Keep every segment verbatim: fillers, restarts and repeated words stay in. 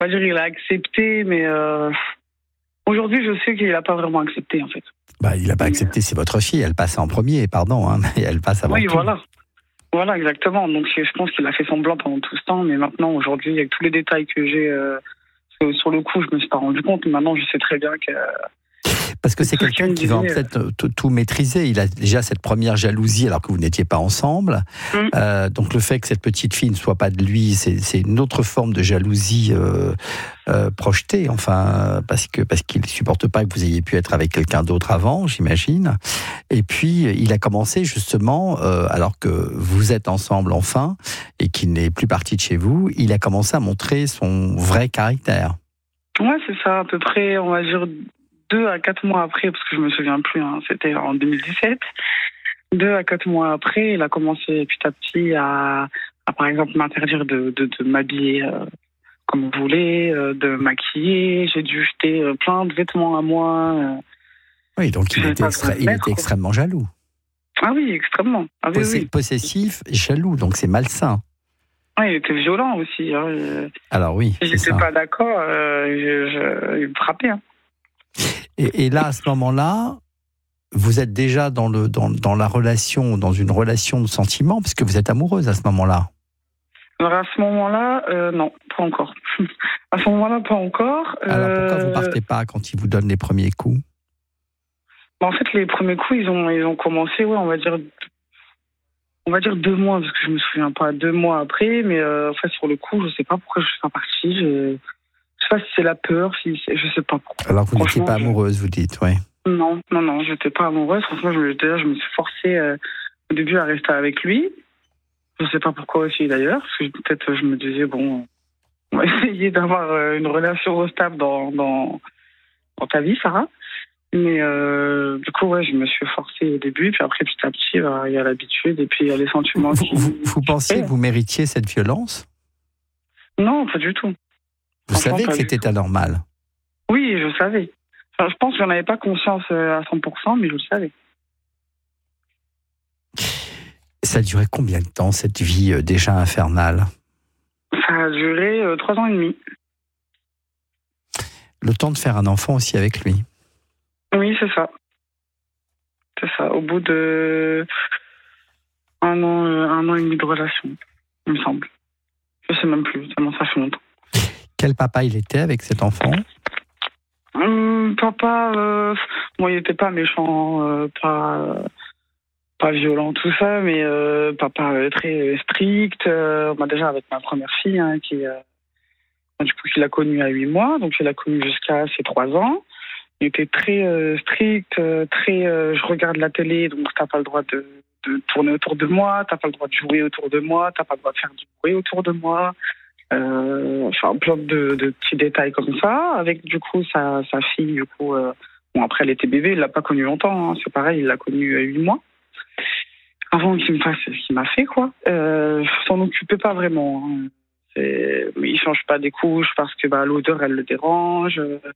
on va dire, il a accepté, mais euh, aujourd'hui, je sais qu'il n'a pas vraiment accepté, en fait. Bah, il n'a pas accepté, c'est votre fille, elle passe en premier, pardon, hein, mais elle passe avant oui, tout. Oui, voilà. Voilà, exactement. Donc, je pense qu'il a fait semblant pendant tout ce temps, mais maintenant, aujourd'hui, avec tous les détails que j'ai, euh, sur le coup, je me suis pas rendu compte, mais maintenant, je sais très bien que... Parce que c'est quelqu'un qui va en fait tout, tout maîtriser. Il a déjà cette première jalousie alors que vous n'étiez pas ensemble. Mmh. Euh, donc le fait que cette petite fille ne soit pas de lui, c'est, c'est une autre forme de jalousie euh, euh, projetée. Enfin, parce que parce qu'il ne supporte pas que vous ayez pu être avec quelqu'un d'autre avant, j'imagine. Et puis il a commencé justement, euh, alors que vous êtes ensemble enfin et qu'il n'est plus parti de chez vous, il a commencé à montrer son vrai caractère. Ouais, c'est ça, à peu près, on va dire. Deux à quatre mois après, parce que je me souviens plus, hein, c'était en deux mille dix-sept. Deux à quatre mois après, il a commencé petit à petit à, à par exemple, m'interdire de, de, de m'habiller euh, comme je voulais, euh, de maquiller. J'ai dû jeter euh, plein de vêtements à moi. Euh, oui, donc il était, extra- il était extrêmement jaloux. Ah oui, extrêmement. Ah, oui, Possé- oui. Possessif et jaloux, donc c'est malsain. Ah, il était violent aussi. Hein. Alors oui, si j'étais pas d'accord, euh, je, je, il me frappait. Hein. Et, et là, à ce moment-là, vous êtes déjà dans, le, dans, dans la relation, dans une relation de sentiment, parce que vous êtes amoureuse à ce moment-là. Alors à ce moment-là, euh, non, pas encore. à ce moment-là, pas encore. Alors pourquoi euh... vous partez pas quand il vous donne les premiers coups? En fait, les premiers coups, ils ont, ils ont commencé, ouais, on va dire, on va dire deux mois, parce que je me souviens pas, deux mois après. Mais euh, en fait, sur le coup, je sais pas pourquoi je suis pas partie. Je... Je sais pas si c'est la peur, si c'est... je sais pas pourquoi. Alors que vous n'étiez pas amoureuse, vous dites, oui. Non, non, non, j'étais pas amoureuse. Franchement, je me, d'ailleurs, je me suis forcée euh, au début à rester avec lui. Je sais pas pourquoi aussi d'ailleurs, parce que peut-être je me disais, bon, on va essayer d'avoir euh, une relation stable dans, dans, dans ta vie, Sarah. Mais euh, du coup, ouais, je me suis forcée au début, puis après, petit à petit, bah, il y a l'habitude et puis il y a les sentiments. Vous, qui... vous, vous pensiez que vous méritiez cette violence? Non, pas du tout. Vous savez que c'était anormal? Oui, je savais. Enfin, je pense que j'en avais pas conscience à cent pour cent, mais je le savais. Ça a duré combien de temps, cette vie déjà infernale? Ça a duré euh, trois ans et demi. Le temps de faire un enfant aussi avec lui? Oui, c'est ça. C'est ça. Au bout de un an, euh, un an et demi de relation, il me semble. Je sais même plus, tellement ça fait longtemps. Quel papa il était avec cet enfant? Hum, papa, euh, bon, il n'était pas méchant, euh, pas, euh, pas violent, tout ça, mais euh, papa euh, très strict. Euh, bah, déjà avec ma première fille, hein, qui, euh, du coup, il l'a connue à huit mois, donc il l'a connue jusqu'à ses trois ans. Il était très euh, strict, euh, très. Euh, je regarde la télé, donc t'as pas le droit de, de tourner autour de moi, t'as pas le droit de jouer autour de moi, t'as pas le droit de faire du bruit autour de moi. Euh, enfin, plein de, de petits détails comme ça. Avec du coup sa, sa fille, du coup, euh, bon après elle était bébé, il l'a pas connue longtemps. Hein, c'est pareil, il l'a connue à huit mois. Avant qu'il me fasse ce qu'il m'a fait, quoi. Euh, s'en occupait pas vraiment. Hein. C'est, il change pas des couches parce que bah l'odeur elle le dérange.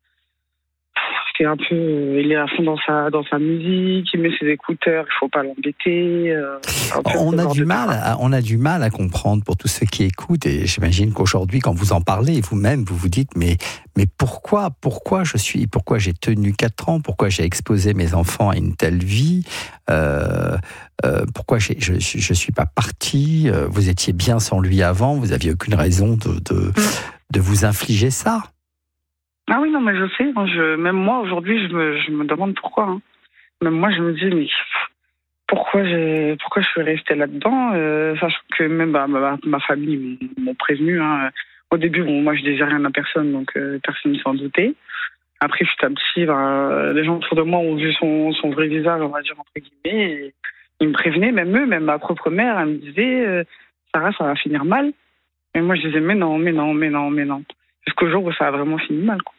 C'est un peu, il est à fond dans sa dans sa musique, il met ses écouteurs, il faut pas l'embêter. Euh, on a du mal, à, on a du mal à comprendre pour tous ceux qui écoutent, et j'imagine qu'aujourd'hui, quand vous en parlez vous-même, vous vous dites mais mais pourquoi pourquoi je suis pourquoi j'ai tenu quatre ans, pourquoi j'ai exposé mes enfants à une telle vie, euh, euh, pourquoi j'ai, je je suis pas partie, vous étiez bien sans lui avant, vous aviez aucune raison de de, de vous infliger ça. Ah oui, non, mais je sais. Je, même moi, aujourd'hui, je me, je me demande pourquoi. Hein. Même moi, je me dis, mais pourquoi, j'ai, pourquoi je suis restée là-dedans, euh, sachant que même bah, ma, ma famille m'ont prévenu. Hein. Au début, bon, moi, je disais rien à personne, donc euh, personne ne s'en doutait. Après, petit à petit, bah, les gens autour de moi ont vu son, son vrai visage, on va dire, entre guillemets. Et ils me prévenaient, même eux, même ma propre mère, elle me disait, euh, Sarah, ça va finir mal. Et moi, je disais, mais non, mais non, mais non, mais non. Jusqu'au jour où ça a vraiment fini mal, quoi.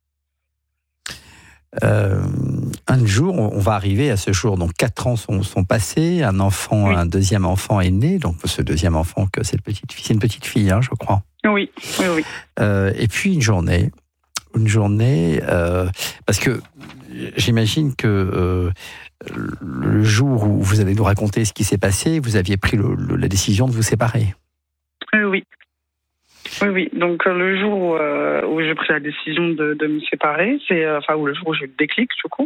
Euh, un jour, on va arriver à ce jour. Donc, quatre ans sont, sont passés. Un enfant, oui. Un deuxième enfant est né. Donc, ce deuxième enfant, que cette petite fille, c'est une petite fille, hein, je crois. Oui, oui, oui. Euh, et puis une journée, une journée, euh, parce que j'imagine que euh, le jour où vous allez nous raconter ce qui s'est passé, vous aviez pris le, le, la décision de vous séparer. Euh, oui. Oui, oui. Donc euh, le jour où, euh, où j'ai pris la décision de, de me séparer, c'est euh, enfin où le jour où j'ai eu le déclic, du coup,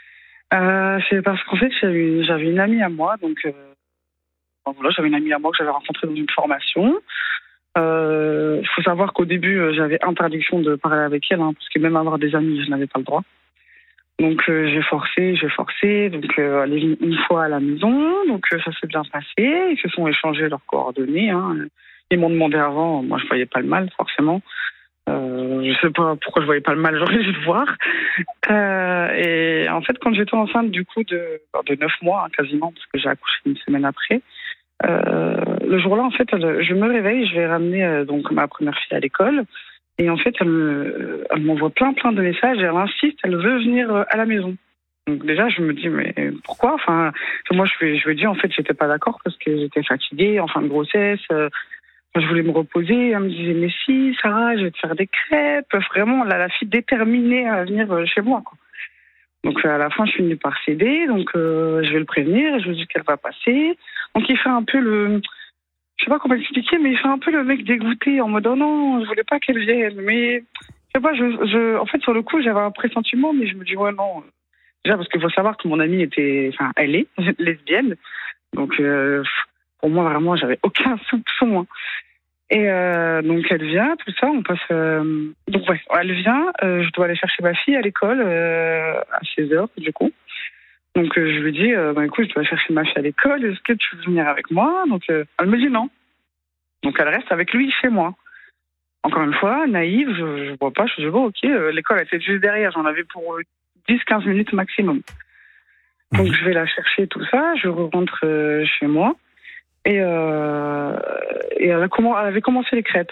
euh, c'est parce qu'en fait j'avais une, j'avais une amie à moi, donc euh, bon, voilà, j'avais une amie à moi que j'avais rencontrée dans une formation. Il euh, faut savoir qu'au début euh, j'avais interdiction de parler avec elle, hein, parce que même avoir des amis, je n'avais pas le droit. Donc euh, j'ai forcé, j'ai forcé, donc euh, aller une, une fois à la maison, donc euh, ça s'est bien passé, ils se sont échangés leurs coordonnées, hein. Ils m'ont demandé avant, moi je voyais pas le mal forcément, euh, je sais pas pourquoi je voyais pas le mal, j'aurais dû le voir. Euh, et en fait quand j'étais enceinte du coup de, de neuf mois hein, quasiment, parce que j'ai accouché une semaine après, euh, le jour-là en fait elle, je me réveille, je vais ramener euh, donc ma première fille à l'école. Et en fait, elle, me, elle m'envoie plein, plein de messages et elle insiste, elle veut venir à la maison. Donc déjà, je me dis, mais pourquoi? Enfin, moi, je lui, je lui dis, en fait, j'étais pas d'accord parce que j'étais fatiguée, en fin de grossesse. Euh, je voulais me reposer. Elle me disait, mais si, Sarah, je vais te faire des crêpes. Vraiment, là, la fille déterminée à venir chez moi, quoi. Donc à la fin, je finis par céder. Donc euh, je vais le prévenir, je lui dis qu'elle va passer. Donc il fait un peu le... Je sais pas comment expliquer, mais il fait un peu le mec dégoûté en mode oh non, je voulais pas qu'elle vienne. Mais je sais pas, je, je, en fait sur le coup j'avais un pressentiment, mais je me dis ouais non. Déjà parce qu'il faut savoir que mon amie était, enfin elle est lesbienne, donc euh, pour moi vraiment j'avais aucun soupçon. Hein. Et euh, donc elle vient, tout ça, on passe. Euh, donc ouais, elle vient, euh, je dois aller chercher ma fille à l'école euh, à seize heures du coup. Donc euh, je lui dis, euh, bah, écoute, je dois chercher ma fille à l'école, est-ce que tu veux venir avec moi? Donc euh, elle me dit non. Donc elle reste avec lui chez moi. Encore une fois, naïve, je, je vois pas, je dis bon ok, euh, l'école était juste derrière, j'en avais pour dix quinze minutes maximum. Donc je vais la chercher, tout ça, je rentre euh, chez moi et, euh, et elle, a comm- elle avait commencé les crêpes.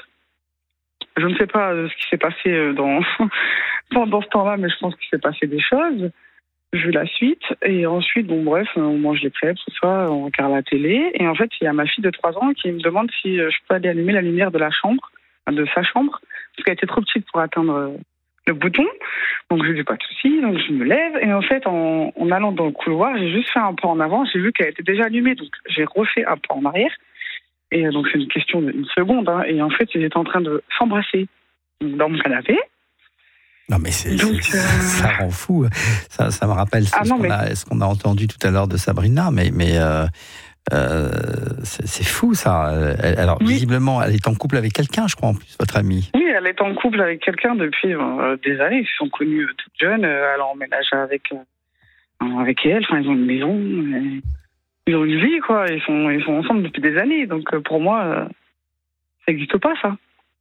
Je ne sais pas euh, ce qui s'est passé dans, pendant ce temps-là, mais je pense qu'il s'est passé des choses. Je la suite et ensuite, bon bref, on mange les crêpes, tout ça, on regarde la télé et en fait, il y a ma fille de trois ans qui me demande si je peux aller allumer la lumière de la chambre, de sa chambre, parce qu'elle était trop petite pour atteindre le bouton. Donc je lui dis pas de souci, donc je me lève et en fait, en, en allant dans le couloir, j'ai juste fait un pas en avant, j'ai vu qu'elle était déjà allumée, donc j'ai refait un pas en arrière et donc c'est une question d'une seconde hein, et en fait, ils étaient en train de s'embrasser dans mon canapé. Non mais c'est, Donc, c'est, euh... ça rend fou. Ça, ça me rappelle ah ce, non, qu'on mais... a, ce qu'on a entendu tout à l'heure de Sabrina, mais, mais euh, euh, c'est, c'est fou ça. Alors oui. Visiblement, elle est en couple avec quelqu'un, je crois en plus, votre amie. Oui, elle est en couple avec quelqu'un depuis euh, des années. Ils se sont connus euh, toutes jeunes. Euh, elle a emménagé avec euh, avec elle. Enfin, ils ont une maison, euh, ils ont une vie quoi. Ils sont ils sont ensemble depuis des années. Donc euh, pour moi, euh, ça n'existe pas ça.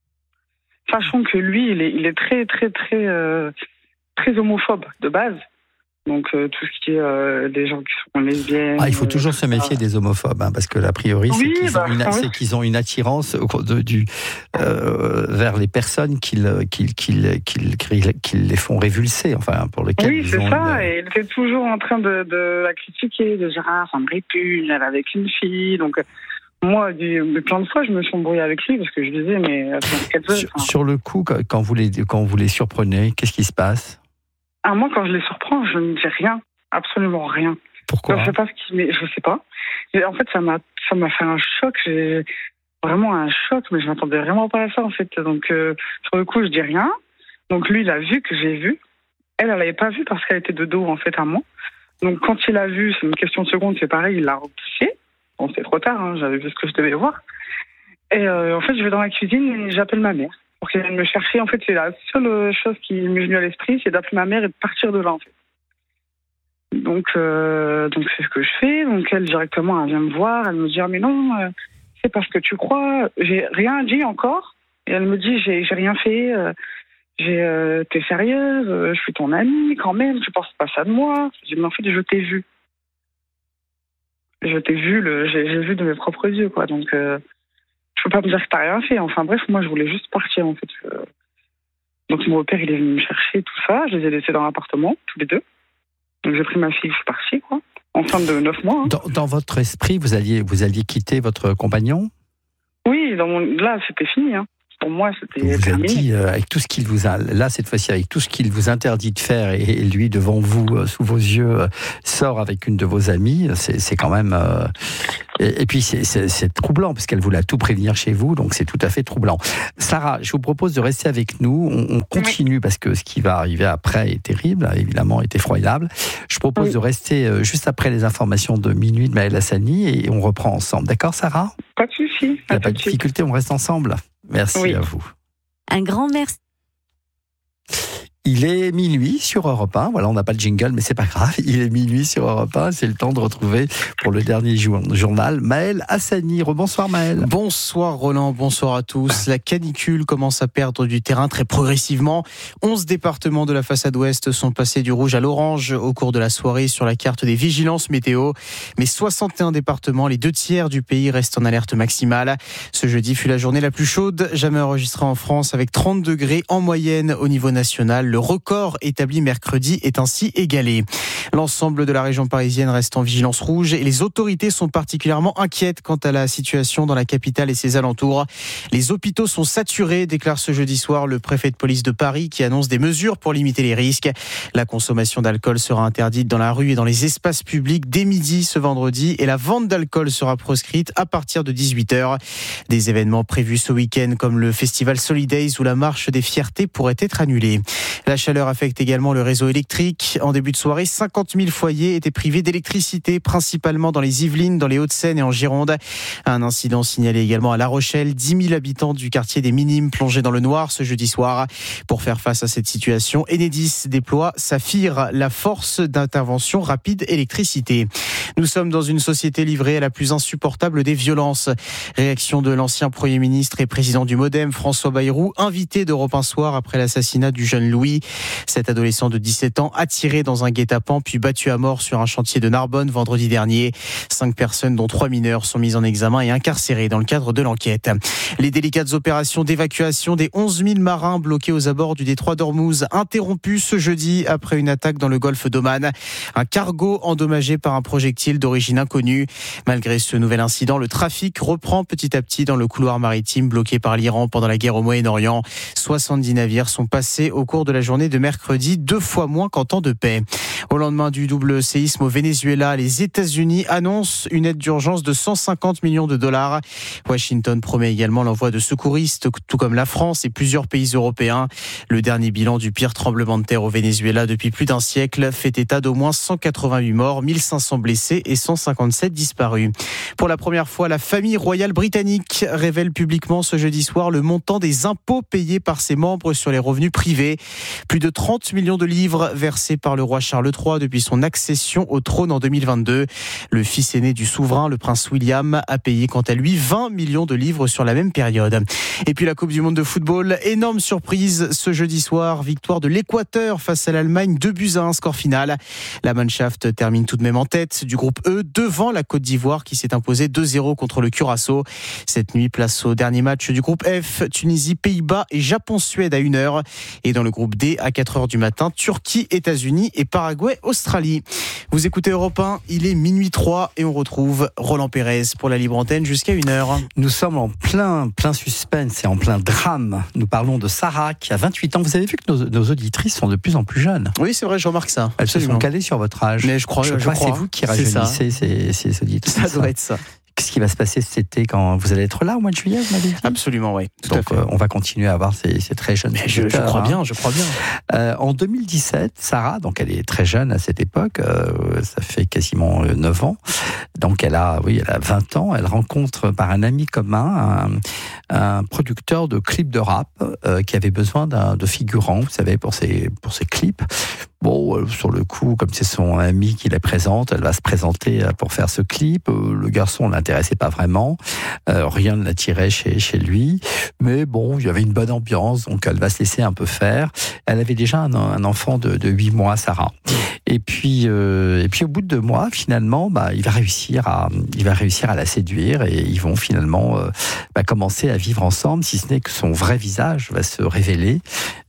Sachant que lui, il est, il est très, très, très, euh, très homophobe de base. Donc, euh, tout ce qui est euh, des gens qui sont lesbiennes... Ah, il faut toujours euh, se méfier des homophobes, hein, parce que l'a priori, oui, c'est, qu'ils bah, ont une, c'est qu'ils ont une attirance de, du, euh, vers les personnes qu'ils, qu'ils, qu'ils, qu'ils, qu'ils, qu'ils les font révulser, enfin, pour lesquelles oui, ils c'est ont ça, une... et il était toujours en train de, de la critiquer, de dire « Ah, ça me répugne, elle est avec une fille », donc... Moi, plein de fois, je me suis embrouillée avec lui parce que je disais, mais... Veut, sur, sur le coup, quand vous, les, quand vous les surprenez, qu'est-ce qui se passe? Ah, moi, quand je les surprends, je ne dis rien. Absolument rien. Pourquoi? Je sais pas ce qui... Mais je sais pas. Et en fait, ça m'a, ça m'a fait un choc. J'ai vraiment un choc, mais je m'attendais vraiment pas à ça, en fait. Donc, euh, sur le coup, je dis rien. Donc, lui, il a vu que j'ai vu. Elle, elle l'avait pas vu parce qu'elle était de dos, en fait, à moi. Donc, quand il a vu, c'est une question de seconde, c'est pareil, il l'a repoussé. Bon, c'est trop tard, hein, j'avais vu ce que je devais voir. Et euh, en fait, je vais dans la cuisine et j'appelle ma mère pour qu'elle vienne me chercher. En fait, c'est la seule chose qui m'est venue à l'esprit, c'est d'appeler ma mère et de partir de là, en fait. Donc, euh, donc c'est ce que je fais. Donc, elle, directement, elle vient me voir. Elle me dit, ah, mais non, euh, c'est parce que tu crois. J'ai rien dit encore. Et elle me dit, j'ai, j'ai rien fait. Euh, j'ai, euh, t'es sérieuse, euh, je suis ton amie quand même, tu penses pas ça de moi. Je dis, mais en fait, je t'ai vu. Je t'ai vu, le, j'ai, j'ai vu de mes propres yeux, quoi. Donc, euh, je peux pas me dire que t'as rien fait. Enfin, bref, moi, je voulais juste partir, en fait. Euh, donc, mon père, il est venu me chercher, tout ça. Je les ai laissés dans l'appartement, tous les deux. Donc, j'ai pris ma fille, je suis partie, quoi. Enceinte de neuf mois. Hein. Dans, dans votre esprit, vous alliez, vous alliez quitter votre compagnon? Oui, dans mon, là, c'était fini, hein. pour moi, c'était vous terminé. Vous a dit, euh, avec tout ce qu'il vous a, là, cette fois-ci, avec tout ce qu'il vous interdit de faire, et, et lui, devant vous, euh, sous vos yeux, euh, sort avec une de vos amies, c'est, c'est quand même... Euh, et, et puis, c'est, c'est, c'est troublant, parce qu'elle voulait tout prévenir chez vous, donc c'est tout à fait troublant. Sarah, je vous propose de rester avec nous. On, on continue, oui. Parce que ce qui va arriver après est terrible, évidemment, est effroyable. Je propose oui. de rester euh, juste après les informations de minuit de Maëlle Hassani, et on reprend ensemble. D'accord, Sarah ? Pas de souci. Il n'y a pas de difficulté, on reste ensemble. Merci oui. à vous. Un grand merci. Il est minuit sur Europe un. Voilà, on n'a pas de jingle, mais c'est pas grave. Il est minuit sur Europe un. C'est le temps de retrouver pour le dernier journal Maëlle Hassani. Rebonsoir Maëlle. Bonsoir Roland, bonsoir à tous. La canicule commence à perdre du terrain très progressivement. onze départements de la façade ouest sont passés du rouge à l'orange au cours de la soirée sur la carte des vigilances météo. Mais soixante et un départements, les deux tiers du pays, restent en alerte maximale. Ce jeudi fut la journée la plus chaude jamais enregistrée en France, avec trente degrés en moyenne au niveau national. Le record établi mercredi est ainsi égalé. L'ensemble de la région parisienne reste en vigilance rouge et les autorités sont particulièrement inquiètes quant à la situation dans la capitale et ses alentours. Les hôpitaux sont saturés, déclare ce jeudi soir le préfet de police de Paris, qui annonce des mesures pour limiter les risques. La consommation d'alcool sera interdite dans la rue et dans les espaces publics dès midi ce vendredi, et la vente d'alcool sera proscrite à partir de dix-huit heures. Des événements prévus ce week-end comme le festival Solidays ou la marche des fiertés pourraient être annulés. La chaleur affecte également le réseau électrique. En début de soirée, cinquante mille foyers étaient privés d'électricité, principalement dans les Yvelines, dans les Hauts-de-Seine et en Gironde. Un incident signalé également à La Rochelle. dix mille habitants du quartier des Minimes plongés dans le noir ce jeudi soir. Pour faire face à cette situation, Enedis déploie Saphir, la force d'intervention rapide électricité. Nous sommes dans une société livrée à la plus insupportable des violences. Réaction de l'ancien Premier ministre et président du Modem, François Bayrou, invité d'Europe un soir après l'assassinat du jeune Louis. Cet adolescent de dix-sept ans a tiré dans un guet-apens puis battu à mort sur un chantier de Narbonne vendredi dernier. Cinq personnes, dont trois mineurs, sont mises en examen et incarcérées dans le cadre de l'enquête. Les délicates opérations d'évacuation des onze mille marins bloqués aux abords du détroit d'Ormuz interrompues ce jeudi après une attaque dans le golfe d'Oman. Un cargo endommagé par un projectile d'origine inconnue. Malgré ce nouvel incident, le trafic reprend petit à petit dans le couloir maritime bloqué par l'Iran pendant la guerre au Moyen-Orient. soixante-dix navires sont passés au cours de la journée de mercredi, deux fois moins qu'en temps de paix. Au lendemain du double séisme au Venezuela, les États-Unis annoncent une aide d'urgence de cent cinquante millions de dollars. Washington promet également l'envoi de secouristes, tout comme la France et plusieurs pays européens. Le dernier bilan du pire tremblement de terre au Venezuela depuis plus d'un siècle fait état d'au moins cent quatre-vingt-huit morts, mille cinq cents blessés et cent cinquante-sept disparus. Pour la première fois, la famille royale britannique révèle publiquement ce jeudi soir le montant des impôts payés par ses membres sur les revenus privés. Plus de trente millions de livres versés par le roi Charles trois depuis son accession au trône en deux mille vingt-deux. Le fils aîné du souverain, le prince William, a payé quant à lui vingt millions de livres sur la même période. Et puis la Coupe du monde de football, énorme surprise ce jeudi soir, victoire de l'Équateur face à l'Allemagne, deux buts à un, score final. La Mannschaft termine tout de même en tête du groupe E, devant la Côte d'Ivoire qui s'est imposée deux zéro contre le Curaçao. Cette nuit, place au dernier match du groupe F, Tunisie, Pays-Bas et Japon-Suède à une heure. Et dans le groupe D, à quatre heures du matin, Turquie, États-Unis et Paraguay, Australie. Vous écoutez Europe un, il est minuit trois et on retrouve Roland Pérez pour la libre antenne jusqu'à une heure. Nous sommes en plein, plein suspense et en plein drame. Nous parlons de Sarah qui a vingt-huit ans. Vous avez vu que nos, nos auditrices sont de plus en plus jeunes. Oui, c'est vrai, je remarque ça. Elles Absolument. se sont calées sur votre âge. Mais je crois, je, je crois. C'est vous qui rajeunissez ces, ces auditrices. Ça doit être ça. Qu'est-ce qui va se passer cet été quand vous allez être là au mois de juillet, vous m'avez dit ? Absolument, oui. Tout Donc, à fait. Euh, on va continuer à avoir ces, ces très jeunes. Je, je crois hein. bien, je crois bien. Euh, en deux mille dix-sept, Sarah, donc elle est très jeune à cette époque, euh, ça fait quasiment neuf ans. Donc elle a, oui, elle a vingt ans. Elle rencontre par un ami commun un, un producteur de clips de rap euh, qui avait besoin d'un, de figurants, vous savez, pour ses pour ses clips. Bon, sur le coup, comme c'est son ami qui la présente, elle va se présenter pour faire ce clip. Le garçon ne l'intéressait pas vraiment. Euh, rien ne l'attirait chez, chez lui. Mais bon, il y avait une bonne ambiance, donc elle va se laisser un peu faire. Elle avait déjà un, un enfant de, de huit mois, Sarah. Et puis, euh, et puis au bout de deux mois, finalement, bah, il va réussir à, il va réussir à la séduire et ils vont finalement euh, bah, commencer à vivre ensemble, si ce n'est que son vrai visage va se révéler.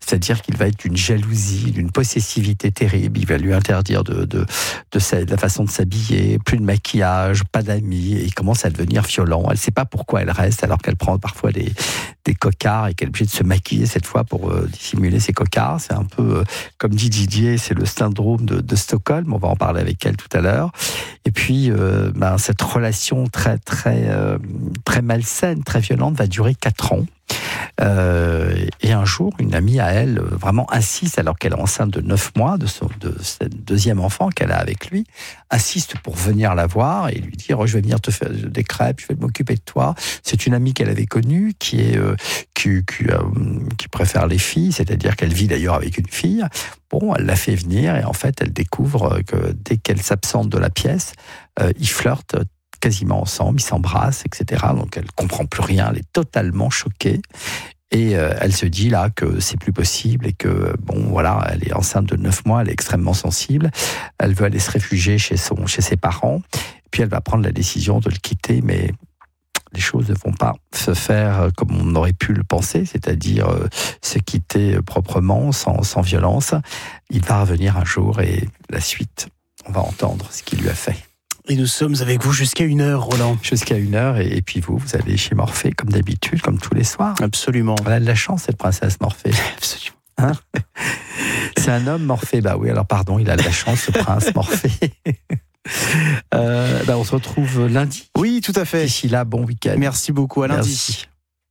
C'est-à-dire qu'il va être d'une jalousie, d'une possessivité terrible. Il va lui interdire de, de, de, sa, de la façon de s'habiller, plus de maquillage, pas d'amis. Et il commence à devenir violent. Elle ne sait pas pourquoi elle reste, alors qu'elle prend parfois des, des cocards et qu'elle est obligée de se maquiller cette fois pour euh, dissimuler ses cocards. C'est un peu, euh, comme dit Didier, c'est le syndrome de, de Stockholm. On va en parler avec elle tout à l'heure. Et puis, euh, ben, cette relation très, très, euh, très malsaine, très violente, va durer quatre ans. Euh, et un jour, une amie à elle vraiment insiste, alors qu'elle est enceinte de neuf mois, de, son, de ce deuxième enfant qu'elle a avec lui, insiste pour venir la voir et lui dire oh, je vais venir te faire des crêpes, je vais m'occuper de toi. C'est une amie qu'elle avait connue, qui, est, euh, qui, qui, euh, qui préfère les filles, c'est-à-dire qu'elle vit d'ailleurs avec une fille. Bon, elle l'a fait venir et en fait, elle découvre que dès qu'elle s'absente de la pièce, euh, ils flirtent quasiment ensemble, ils s'embrassent, et cetera. Donc elle comprend plus rien, elle est totalement choquée. Et euh, elle se dit là que c'est plus possible et que, bon, voilà, elle est enceinte de neuf mois, elle est extrêmement sensible. Elle veut aller se réfugier chez, son, chez ses parents. Puis elle va prendre la décision de le quitter, mais les choses ne vont pas se faire comme on aurait pu le penser, c'est-à-dire euh, se quitter proprement, sans, sans violence. Il va revenir un jour et la suite, on va entendre ce qu'il lui a fait. Et nous sommes avec vous jusqu'à une heure, Roland. Jusqu'à une heure, et, et puis vous, vous allez chez Morphée, comme d'habitude, comme tous les soirs. Absolument. Elle a de la chance, cette princesse Morphée. Absolument. Hein c'est un homme, Morphée. Bah oui, alors pardon, il a de la chance, ce prince Morphée. euh, bah on se retrouve lundi. Oui, tout à fait. D'ici là, bon week-end. Merci beaucoup, à lundi. Merci.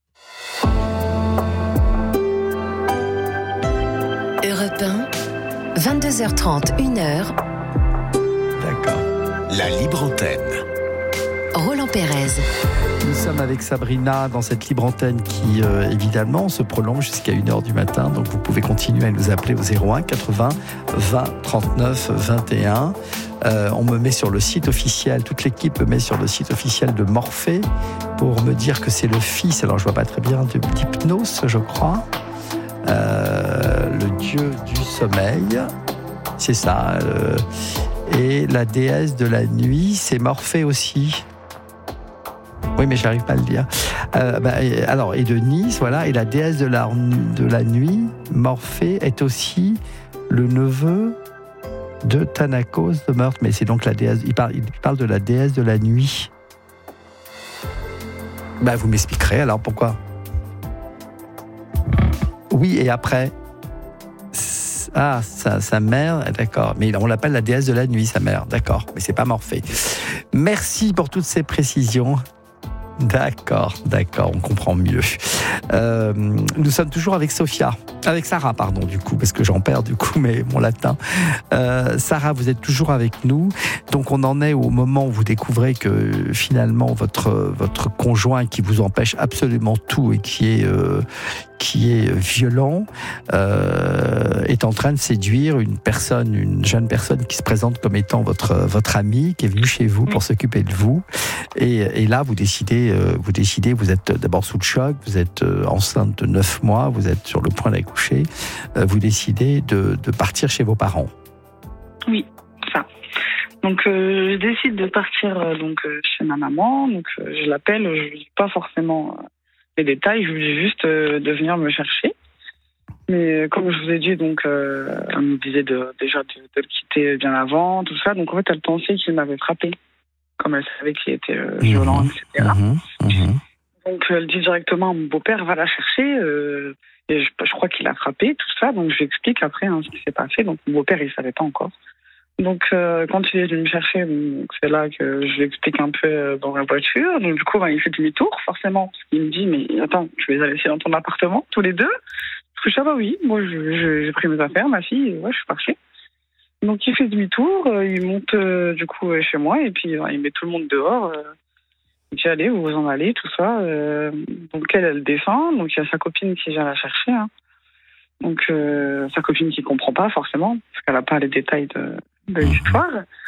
Europe un, vingt-deux heures trente, une heure. D'accord. La libre antenne. Roland Pérez. Nous sommes avec Sabrina dans cette libre antenne qui, euh, évidemment, se prolonge jusqu'à une heure du matin. Donc, vous pouvez continuer à nous appeler au zéro un quatre-vingts vingt trente-neuf vingt et un. Euh, on me met sur le site officiel, toute l'équipe me met sur le site officiel de Morphée pour me dire que c'est le fils, alors je vois pas très bien, de d'Hypnos, je crois. Euh, le dieu du sommeil. C'est ça. Euh, Et la déesse de la nuit, c'est Morphée aussi. Oui, mais j'arrive pas à le dire. Euh, bah, alors, et de Nice, voilà. Et la déesse de la, de la nuit, Morphée, est aussi le neveu de Thanakos de Meurthe. Mais c'est donc la déesse. Il parle, il parle de la déesse de la nuit. Bah, vous m'expliquerez alors pourquoi. Oui, et après. Ah, sa, sa mère, d'accord. Mais on l'appelle la déesse de la nuit, sa mère, d'accord. Mais c'est pas Morphée. Merci pour toutes ces précisions. D'accord, d'accord, on comprend mieux. Euh, nous sommes toujours avec Sophia, avec Sarah, pardon, du coup, parce que j'en perds du coup, mais mon latin. Euh, Sarah, vous êtes toujours avec nous. Donc, on en est au moment où vous découvrez que finalement, votre, votre conjoint qui vous empêche absolument tout et qui est, euh, qui est violent, euh, est en train de séduire une personne, une jeune personne qui se présente comme étant votre, votre amie, qui est venue chez vous pour s'occuper de vous. Et, et là, vous décidez, euh, vous décidez, vous êtes d'abord sous le choc, vous êtes euh, enceinte de neuf mois, vous êtes sur le point d'accoucher, euh, vous décidez de, de partir chez vos parents. Oui, ça. Donc, euh, je décide de partir euh, donc euh, chez ma maman. Donc, euh, je l'appelle, je ne dis pas forcément euh, les détails, je lui dis juste euh, de venir me chercher. Mais euh, comme je vous ai dit, donc, euh, elle me disait de, déjà de, de le quitter bien avant, tout ça. Donc, en fait, elle pensait qu'il m'avait frappé, comme elle savait qu'il était euh, violent, mmh, et cetera. Mmh, mmh. Donc, elle dit directement, mon beau-père va la chercher. Euh, et je, je crois qu'il a frappé, tout ça. Donc, je lui explique après hein, ce qui s'est passé. Donc, mon beau-père, il ne savait pas encore. Donc, euh, quand il est venu me chercher, donc, c'est là que je lui explique un peu euh, dans la voiture. Donc, du coup, ben, il fait demi-tour, forcément. Parce qu'il me dit, mais attends, tu les as laissés dans ton appartement, tous les deux? Parce que je dis, ah bah oui, moi, je, je, j'ai pris mes affaires, ma fille, et ouais, je suis partie. Donc, il fait demi-tour, euh, il monte, euh, du coup, euh, chez moi, et puis, ben, il met tout le monde dehors. Euh, il dit, allez, vous vous en allez, tout ça. Euh, donc, elle, elle descend. Donc, il y a sa copine qui vient la chercher, hein. Donc, euh, sa copine qui comprend pas, forcément, parce qu'elle n'a pas les détails de, de l'histoire.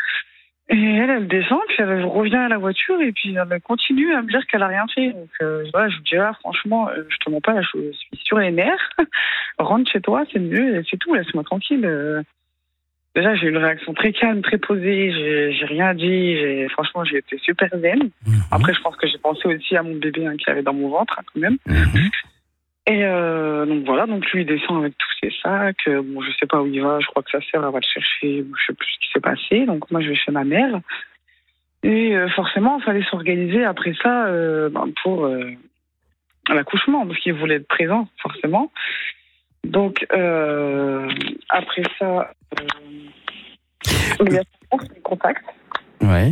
Et elle, elle descend, puis elle revient à la voiture, et puis elle continue à me dire qu'elle a rien fait. Donc, euh, voilà, je vous dis, là, franchement, je te mens pas, là, je suis sur les nerfs. Rentre chez toi, c'est mieux, c'est tout, laisse-moi tranquille. Euh, déjà, j'ai eu une réaction très calme, très posée, j'ai, j'ai rien dit, j'ai, franchement, j'ai été super zen. Mmh. Après, je pense que j'ai pensé aussi à mon bébé hein, qui avait dans mon ventre, hein, quand même. Mmh. Et euh, donc voilà, donc lui il descend avec tous ses sacs. Euh, bon, je sais pas où il va, je crois que sa sœur elle va le chercher, ou je sais plus ce qui s'est passé. Donc moi je vais chez ma mère. Et euh, forcément, il fallait s'organiser après ça euh, ben, pour euh, l'accouchement, parce qu'il voulait être présent, forcément. Donc euh, après ça, euh, il y a sa mère qui me contacte. Ouais.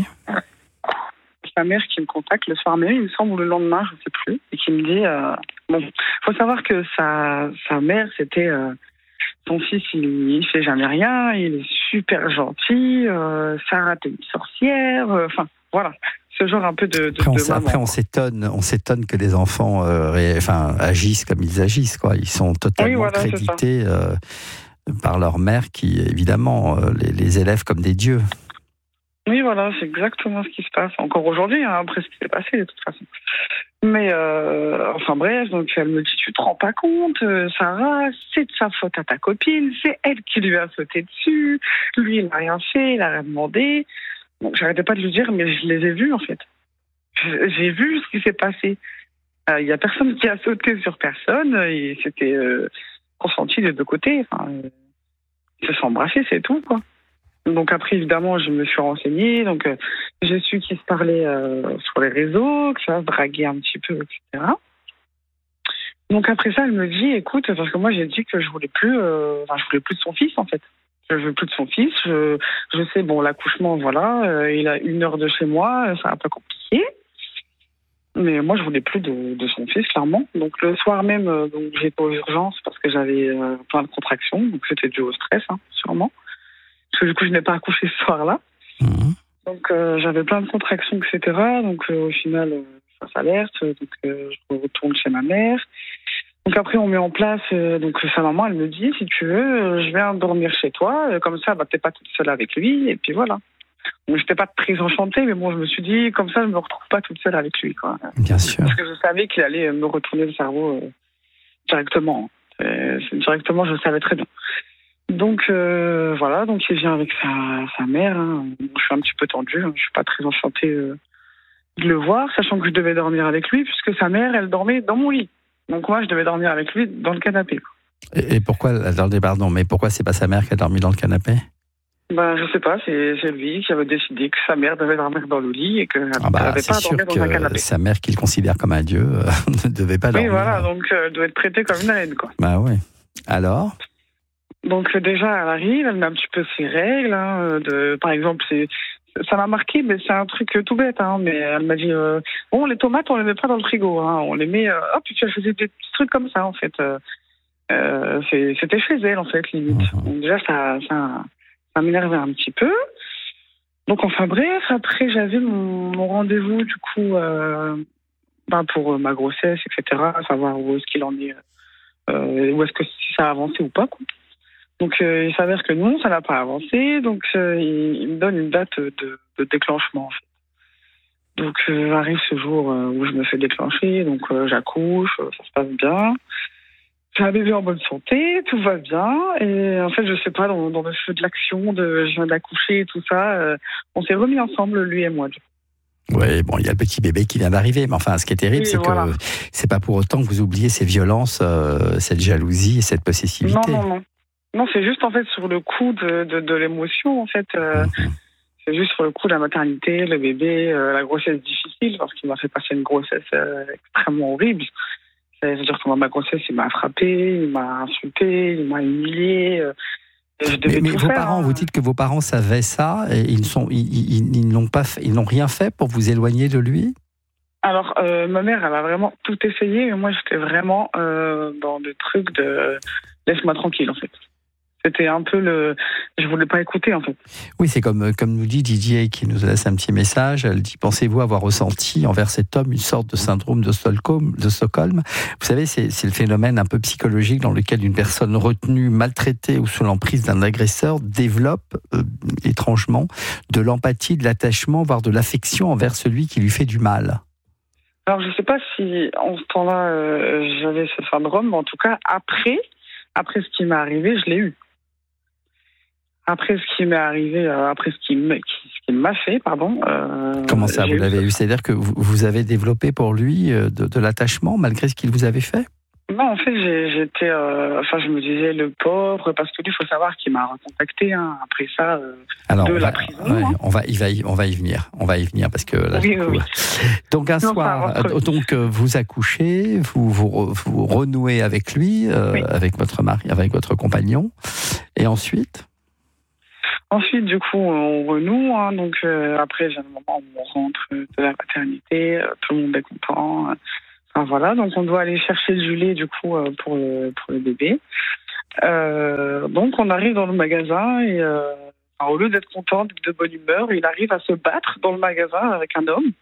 Sa mère qui me contacte le soir même, il me semble, ou le lendemain, je ne sais plus, et qui me dit... Euh, bon, il faut savoir que sa, sa mère, c'était... Euh, son fils, il ne fait jamais rien, il est super gentil, euh, Sarah, t'es une sorcière, enfin, euh, voilà. Ce genre un peu de, de, après, on, de maman. Après, on s'étonne, on s'étonne que les enfants euh, ré, enfin, agissent comme ils agissent, quoi. Ils sont totalement oui, voilà, crédités euh, par leur mère qui, évidemment, euh, les, les élève comme des dieux. Oui, voilà, c'est exactement ce qui se passe. Encore aujourd'hui, hein, après ce qui s'est passé, de toute façon. Mais, euh, enfin bref, donc elle me dit, tu te rends pas compte, euh, Sarah, c'est de sa faute à ta copine, c'est elle qui lui a sauté dessus, lui, il n'a rien fait, il n'a rien demandé. Donc j'arrêtais pas de lui dire, mais je les ai vus, en fait. J'ai vu ce qui s'est passé. Il euh, y a personne qui a sauté sur personne, et c'était euh, consenti des deux côtés. Enfin, euh, ils se sont embrassés, c'est tout, quoi. Donc après, évidemment, je me suis renseignée. Donc, euh, j'ai su qu'ils se parlaient euh, sur les réseaux, que ça se draguait un petit peu, et cetera. Donc après ça, elle me dit, écoute, parce que moi, j'ai dit que je voulais plus, euh, enfin, je voulais plus de son fils, en fait. Je veux plus de son fils. Je, je sais, bon, l'accouchement, voilà, euh, il a une heure de chez moi, c'est un peu compliqué. Mais moi, je voulais plus de, de son fils, clairement. Donc le soir même, euh, donc j'ai été aux urgences parce que j'avais euh, plein de contractions. Donc c'était dû au stress, hein, sûrement. Parce que du coup, je n'ai pas accouché ce soir-là. Mmh. Donc, euh, j'avais plein de contractions, et cetera. Donc, euh, au final, euh, ça s'alerte. Donc, euh, je retourne chez ma mère. Donc, après, on met en place... Euh, donc, sa maman, elle me dit, si tu veux, euh, je viens dormir chez toi. Euh, comme ça, bah, t'es pas toute seule avec lui. Et puis, voilà. Donc, j'étais pas très enchantée. Mais bon, je me suis dit, comme ça, je me retrouve pas toute seule avec lui, quoi. Bien sûr. Parce que je savais qu'il allait me retourner le cerveau euh, directement. Euh, directement, je le savais très bien. Donc euh, voilà, donc il vient avec sa, sa mère. Hein. Je suis un petit peu tendue, hein. Je suis pas très enchantée euh, de le voir, sachant que je devais dormir avec lui, puisque sa mère, elle dormait dans mon lit. Donc moi, je devais dormir avec lui dans le canapé. Et, et pourquoi, attendez, pardon, mais pourquoi c'est pas sa mère qui a dormi dans le canapé ? Ben, je sais pas, c'est, c'est lui qui avait décidé que sa mère devait dormir dans le lit et qu'elle ah bah, n'avait pas à dormir dans un canapé. Sa mère, qu'il considère comme un dieu, euh, ne devait pas dormir. Oui, voilà, donc euh, elle doit être traitée comme une reine, quoi. Bah oui. Alors ? Donc déjà, elle arrive, elle met un petit peu ses règles. Hein, de, par exemple, c'est, ça m'a marqué, mais c'est un truc tout bête. Hein, mais elle m'a dit, euh, bon, les tomates, on les met pas dans le frigo. Hein, on les met... Euh, hop, puis elle faisait des petits trucs comme ça, en fait. Euh, c'est, c'était chez elle, en fait, limite. Mmh. Donc déjà, ça, ça, ça m'énervait un petit peu. Donc enfin bref, après, j'avais mon, mon rendez-vous, du coup, euh, ben, pour ma grossesse, et cetera. Savoir où est-ce qu'il en est, euh, où est-ce que si ça a avancé ou pas, quoi. Donc, euh, il s'avère que non, ça n'a pas avancé. Donc, euh, il, il me donne une date de, de déclenchement, en fait. Donc, euh, arrive ce jour euh, où je me fais déclencher. Donc, euh, j'accouche, ça se passe bien. J'ai un bébé en bonne santé, tout va bien. Et en fait, je sais pas, dans, dans le feu de l'action, de, je viens d'accoucher et tout ça, euh, on s'est remis ensemble, lui et moi. Oui, bon, il y a le petit bébé qui vient d'arriver. Mais enfin, ce qui est terrible, oui, c'est voilà. que c'est pas pour autant que vous oubliez ces violences, euh, cette jalousie et cette possessivité. Non, non, non. Non, c'est juste en fait sur le coup de, de, de l'émotion, en fait. Euh, mmh. C'est juste sur le coup de la maternité, le bébé, euh, la grossesse difficile, parce qu'il m'a fait passer une grossesse euh, extrêmement horrible. C'est-à-dire que ma grossesse, il m'a frappé, il m'a insulté, il m'a humilié. Euh, je devais mais mais tout vos faire, parents, hein. Vous dites que vos parents savaient ça, et ils, sont, ils, ils, ils, n'ont pas fait, ils n'ont rien fait pour vous éloigner de lui ? Alors, euh, ma mère, elle a vraiment tout essayé, mais moi, j'étais vraiment euh, dans le truc de laisse-moi tranquille, en fait. C'était un peu le... Je voulais pas écouter, en fait. Oui, c'est comme, comme nous dit Didier, qui nous laisse un petit message. Elle dit, pensez-vous avoir ressenti envers cet homme une sorte de syndrome de Stockholm, de Stockholm ? Vous savez, c'est, c'est le phénomène un peu psychologique dans lequel une personne retenue, maltraitée ou sous l'emprise d'un agresseur développe, euh, étrangement, de l'empathie, de l'attachement, voire de l'affection envers celui qui lui fait du mal. Alors, je sais pas si, en ce temps-là, euh, j'avais ce syndrome, mais en tout cas, après, après ce qui m'est arrivé, je l'ai eu. Après ce qui m'est arrivé, euh, après ce qui, me, qui, ce qui m'a fait, pardon. Euh, Comment ça, vous l'avez eu ? C'est-à-dire que vous, vous avez développé pour lui euh, de, de l'attachement malgré ce qu'il vous avait fait ? Non, en fait, j'ai, j'étais, euh, enfin, je me disais le pauvre, parce que lui, il faut savoir qu'il m'a recontacté hein, après ça euh, Alors, de on la va, prison. ouais, hein. on va, il va, y, on va y venir, on va y venir parce que là, Oui, du coup, oui. donc un Non, soir, ça rentre. donc vous accouchez, vous vous, vous renouez avec lui, euh, Oui. avec votre mari, avec votre compagnon, et ensuite. Ensuite, du coup, on renoue. Hein, donc euh, après, j'ai un moment où on rentre de la maternité, euh, tout le monde est content. euh, Enfin, voilà, donc on doit aller chercher du lait du coup euh, pour le pour le bébé. Euh, donc on arrive dans le magasin et euh, enfin, au lieu d'être content, d'être de bonne humeur, il arrive à se battre dans le magasin avec un homme.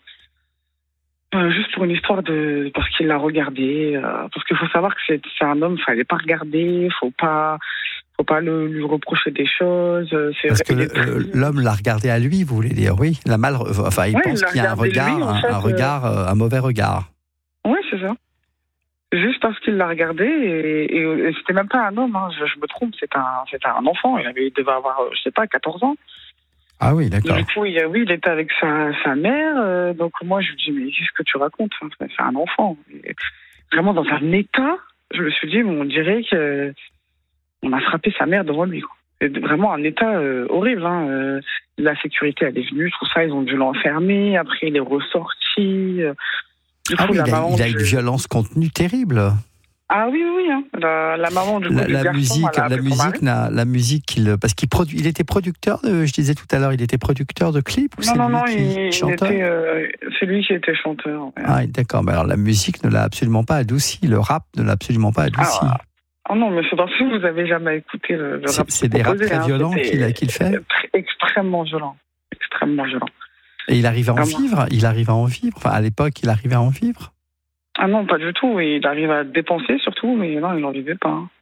Euh, juste pour une histoire de parce qu'il l'a regardé. Euh, parce qu'il faut savoir que c'est, c'est un homme, fallait pas regarder, faut pas faut pas le, lui reprocher des choses. C'est Parce que il le, est très- euh, l'homme l'a regardé à lui, vous voulez dire, oui, il a mal, enfin, il Ouais, pense il l'a qu'il y a un regardé regard, lui, en un, fait, un euh, regard, euh, un mauvais regard. Oui, c'est ça. Juste parce qu'il l'a regardé et, et, et c'était même pas un homme, hein, je, je me trompe, c'était un, c'était un enfant. Il, avait, il devait avoir, euh, je sais pas, quatorze ans. Ah oui, d'accord. Du coup, il, oui, il était avec sa, sa mère. Euh, donc moi, je lui dis, mais qu'est-ce que tu racontes hein, c'est un enfant. Et vraiment dans un état, je me suis dit, on dirait que on a frappé sa mère devant lui. Quoi. Et vraiment un état euh, horrible. Hein. Euh, la sécurité, elle est venue, tout ça, ils ont dû l'enfermer. Après, il est ressorti. Euh, du Ah coup, oui, la il a, maman il a du- une violence contenue terrible. Ah oui, oui, oui. Hein. La, la maman du coup, La, du la garçon, musique, elle a la appelé son mari. musique, n'a- la musique qu'il, parce qu'il produ, il était producteur de, je disais tout à l'heure, il était producteur de clips ou Non, c'est non, lui non, qui il, il chantait était, euh, c'est lui qui était chanteur. Ouais. Ah, d'accord. Mais alors la musique ne l'a absolument pas adouci, le rap ne l'a absolument pas adouci. Ah, oh non, mais c'est parce que vous avez jamais écouté le, le c'est, rap. c'est des raps proposé, très hein. violents C'était qu'il, a- qu'il fait. très- extrêmement violent, extrêmement violent. Et il arrive à en Vraiment. vivre. Il arrive à en vivre. Enfin, à l'époque, il arrivait à en vivre. Ah non, pas du tout. Il arrive à dépenser surtout, mais non, il n'en vivait pas. Hein.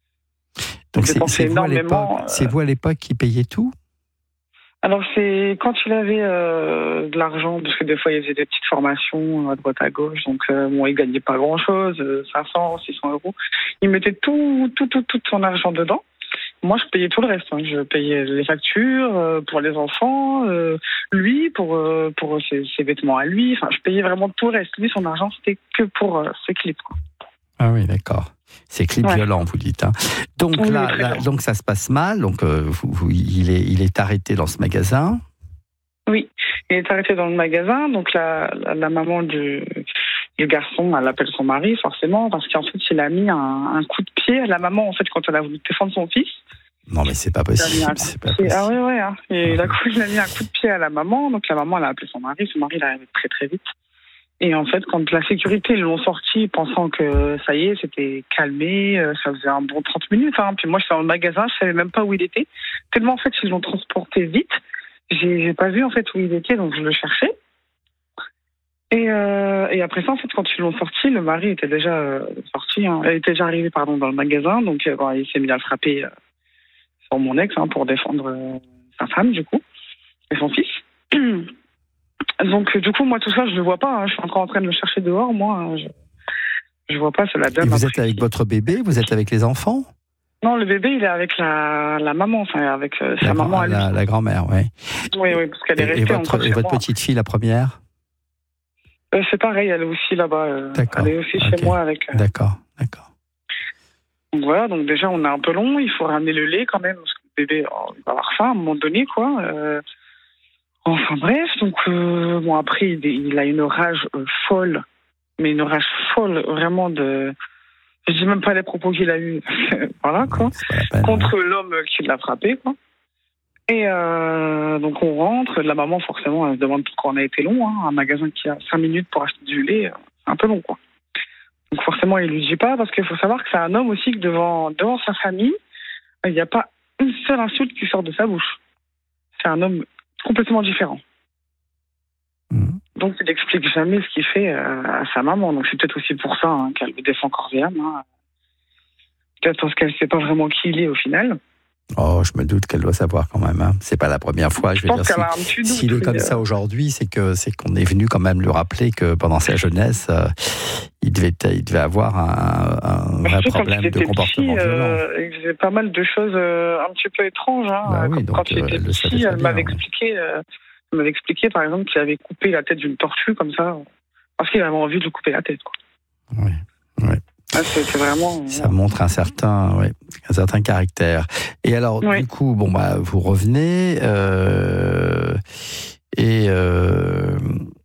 Donc Il c'est, dépensait c'est vous à énormément, l'époque. euh, C'est vous à l'époque qui payez tout. Alors c'est quand il avait euh, de l'argent, parce que des fois il faisait des petites formations à droite à gauche, donc euh, bon, il gagnait pas grand chose, cinq cents, six cents euros. Il mettait tout, tout, tout, tout son argent dedans. Moi, je payais tout le reste. Hein. Je payais les factures euh, pour les enfants, euh, lui pour euh, pour ses, ses vêtements à lui. Enfin, je payais vraiment tout le reste. Lui, son argent, c'était que pour euh, ses clips. Quoi. Ah oui, d'accord. C'est clip Ouais. violent, vous dites. Hein. Donc Oui, là, très là, violent. donc ça se passe mal. Donc euh, vous, vous- il est, il est arrêté dans ce magasin. Oui, il est arrêté dans le magasin. Donc la, la, la maman du, du garçon, elle appelle son mari forcément parce qu'en fait, il a mis un, un coup de pied à la maman en fait quand elle a voulu défendre son fils. Non, mais c'est pas Il a mis possible. un coup C'est de pas pied. possible. Ah oui, oui. Hein. Et Ah. d'un coup, il a mis un coup de pied à la maman. Donc la maman, elle a appelé son mari. Son mari, il est arrivé très très vite. Et en fait, quand la sécurité ils l'ont sorti, pensant que ça y est, c'était calmé, euh, ça faisait un bon trente minutes. Hein. Puis moi, j'étais dans le magasin, je savais même pas où il était. Tellement en fait, ils l'ont transporté vite. J'ai, j'ai pas vu en fait où il était, donc je le cherchais. Et, euh, et après ça, en fait, quand ils l'ont sorti, le mari était déjà euh, sorti, hein, était déjà arrivé pardon dans le magasin, donc euh, bon, il s'est mis à le frapper euh, sur mon ex hein, pour défendre euh, sa femme du coup et son fils. Donc du coup, moi tout ça, je le vois pas. Hein, je suis encore en train de le chercher dehors. Moi, hein, je, je vois pas. C'est la dame. Et vous après êtes avec qui- votre bébé, vous êtes avec les enfants. Non, le bébé, il est avec la, la maman, enfin avec euh, sa La, maman à lui. la, la grand-mère, oui. Oui, oui, parce qu'elle est Et, restée et votre, encore et chez votre moi. petite fille, la première. Euh, c'est pareil, elle est aussi là-bas. euh, D'accord. Elle est aussi Ok. chez moi avec. euh, D'accord, d'accord. Donc voilà, donc déjà on est un peu long, il faut ramener le lait quand même, parce que le bébé oh, il va avoir faim à un moment donné, quoi. Euh, Enfin bref, donc euh, bon après il, il a une rage euh, folle, mais une rage folle vraiment de. Je dis même pas les propos qu'il a eu, voilà quoi, C'est pas la peine. contre l'homme qui l'a frappé, quoi. Et euh, donc on rentre, la maman forcément elle se demande pourquoi on a été long, hein, un magasin qui a cinq minutes pour acheter du lait, euh, c'est un peu long quoi. Donc forcément, il lui dit pas, parce qu'il faut savoir que c'est un homme aussi que devant, devant sa famille, il n'y a pas une seule insulte qui sort de sa bouche. C'est un homme complètement différent. Mhm. Donc il n'explique jamais ce qu'il fait euh, à sa maman. Donc c'est peut-être aussi pour ça hein, qu'elle le défend corps et âme. Hein. Peut-être parce qu'elle ne sait pas vraiment qui il est au final. Oh, je me doute qu'elle doit savoir quand même. Hein. C'est pas la première fois. Je Je veux pense dire, qu'elle si- a un petit doute. s'il est oui, comme euh. ça aujourd'hui, c'est que c'est qu'on est venu quand même lui rappeler que pendant sa jeunesse, euh, il devait il devait avoir un, un vrai Surtout quand problème il de était comportement petit, violent. euh, il faisait pas mal de choses euh, un petit peu étranges. Hein. Bah oui, quand, donc, quand il euh, était elle le savait petit, très elle bien, m'avait ouais. expliqué, euh, elle m'avait expliqué par exemple qu'il avait coupé la tête d'une tortue comme ça, parce qu'il avait envie de lui couper la tête. Quoi. Oui, oui. Ah, c'est vraiment. Ça montre un certain, ouais, un certain caractère. Et alors, oui. du coup, bon bah, vous revenez euh, et. Euh...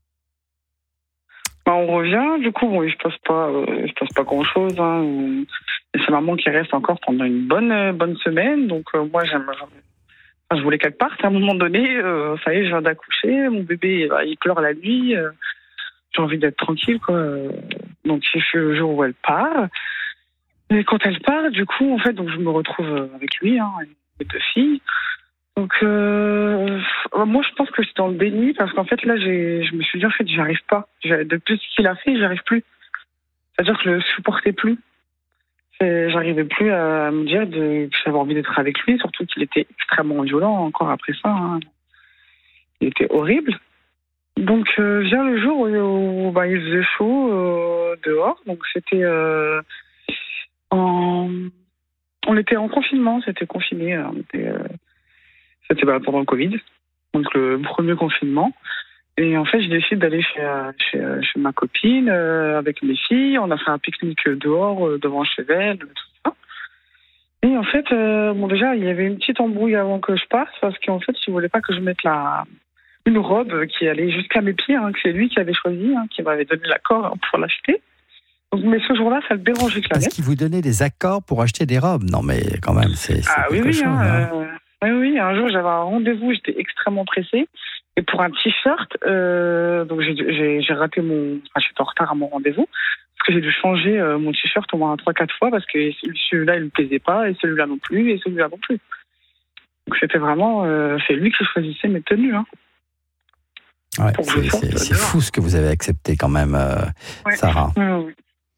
Bah, on revient. Du coup, bon, il se passe pas, euh, il se passe pas grand chose. Hein. Et c'est maman qui reste encore pendant une bonne, bonne semaine. Donc euh, moi, j'aime. Enfin, je voulais qu'elle parte. À un moment donné, euh, ça y est, je viens d'accoucher. Mon bébé, bah, il pleure la nuit. Euh, j'ai envie d'être tranquille, quoi. Donc c'est le jour où elle part. Et quand elle part, du coup, en fait, donc je me retrouve avec lui, hein, mes deux filles. Donc, euh, moi, je pense que j'étais dans le déni parce qu'en fait, là, j'ai, je me suis dit, en fait, j'y arrive pas. Depuis ce qu'il a fait, j'y arrive plus. C'est-à-dire que je le supportais plus. Et j'arrivais plus à me dire de, que j'avais envie d'être avec lui, surtout qu'il était extrêmement violent encore après ça. Hein. Il était horrible. Donc, euh, vient le jour où, où bah, il faisait chaud euh, dehors. Donc, c'était. Euh, en... On était en confinement, c'était confiné. On était, euh... C'était bah, pendant le Covid, donc le premier confinement. Et en fait, je décide d'aller chez, chez, chez ma copine euh, avec mes filles. On a fait un pique-nique dehors, euh, devant chez elle, tout ça. Et en fait, euh, bon, déjà, il y avait une petite embrouille avant que je parte parce qu'en fait, il ne voulait pas que je mette la. Une robe qui allait jusqu'à mes pieds, hein, que c'est lui qui avait choisi, hein, qui m'avait donné l'accord hein, pour l'acheter. Donc, mais ce jour-là, ça le dérangeait clairement. Parce qu'il vous donnait des accords pour acheter des robes. Non, mais quand même, c'est, c'est ah, quelque oui, chose. Hein, hein. euh, oui, oui. Un jour, j'avais un rendez-vous, j'étais extrêmement pressée. Et pour un t-shirt, euh, donc j'ai, j'ai, j'ai raté mon. Enfin, j'étais en retard à mon rendez-vous. Parce que j'ai dû changer euh, mon t-shirt au moins trois quatre fois parce que celui-là, il ne me plaisait pas, et celui-là non plus, et celui-là non plus. Donc c'était vraiment. Euh, c'est lui qui choisissait mes tenues. Hein. Ouais, c'est, c'est, c'est fou ce que vous avez accepté quand même, euh, ouais. Sarah. Oui, oui.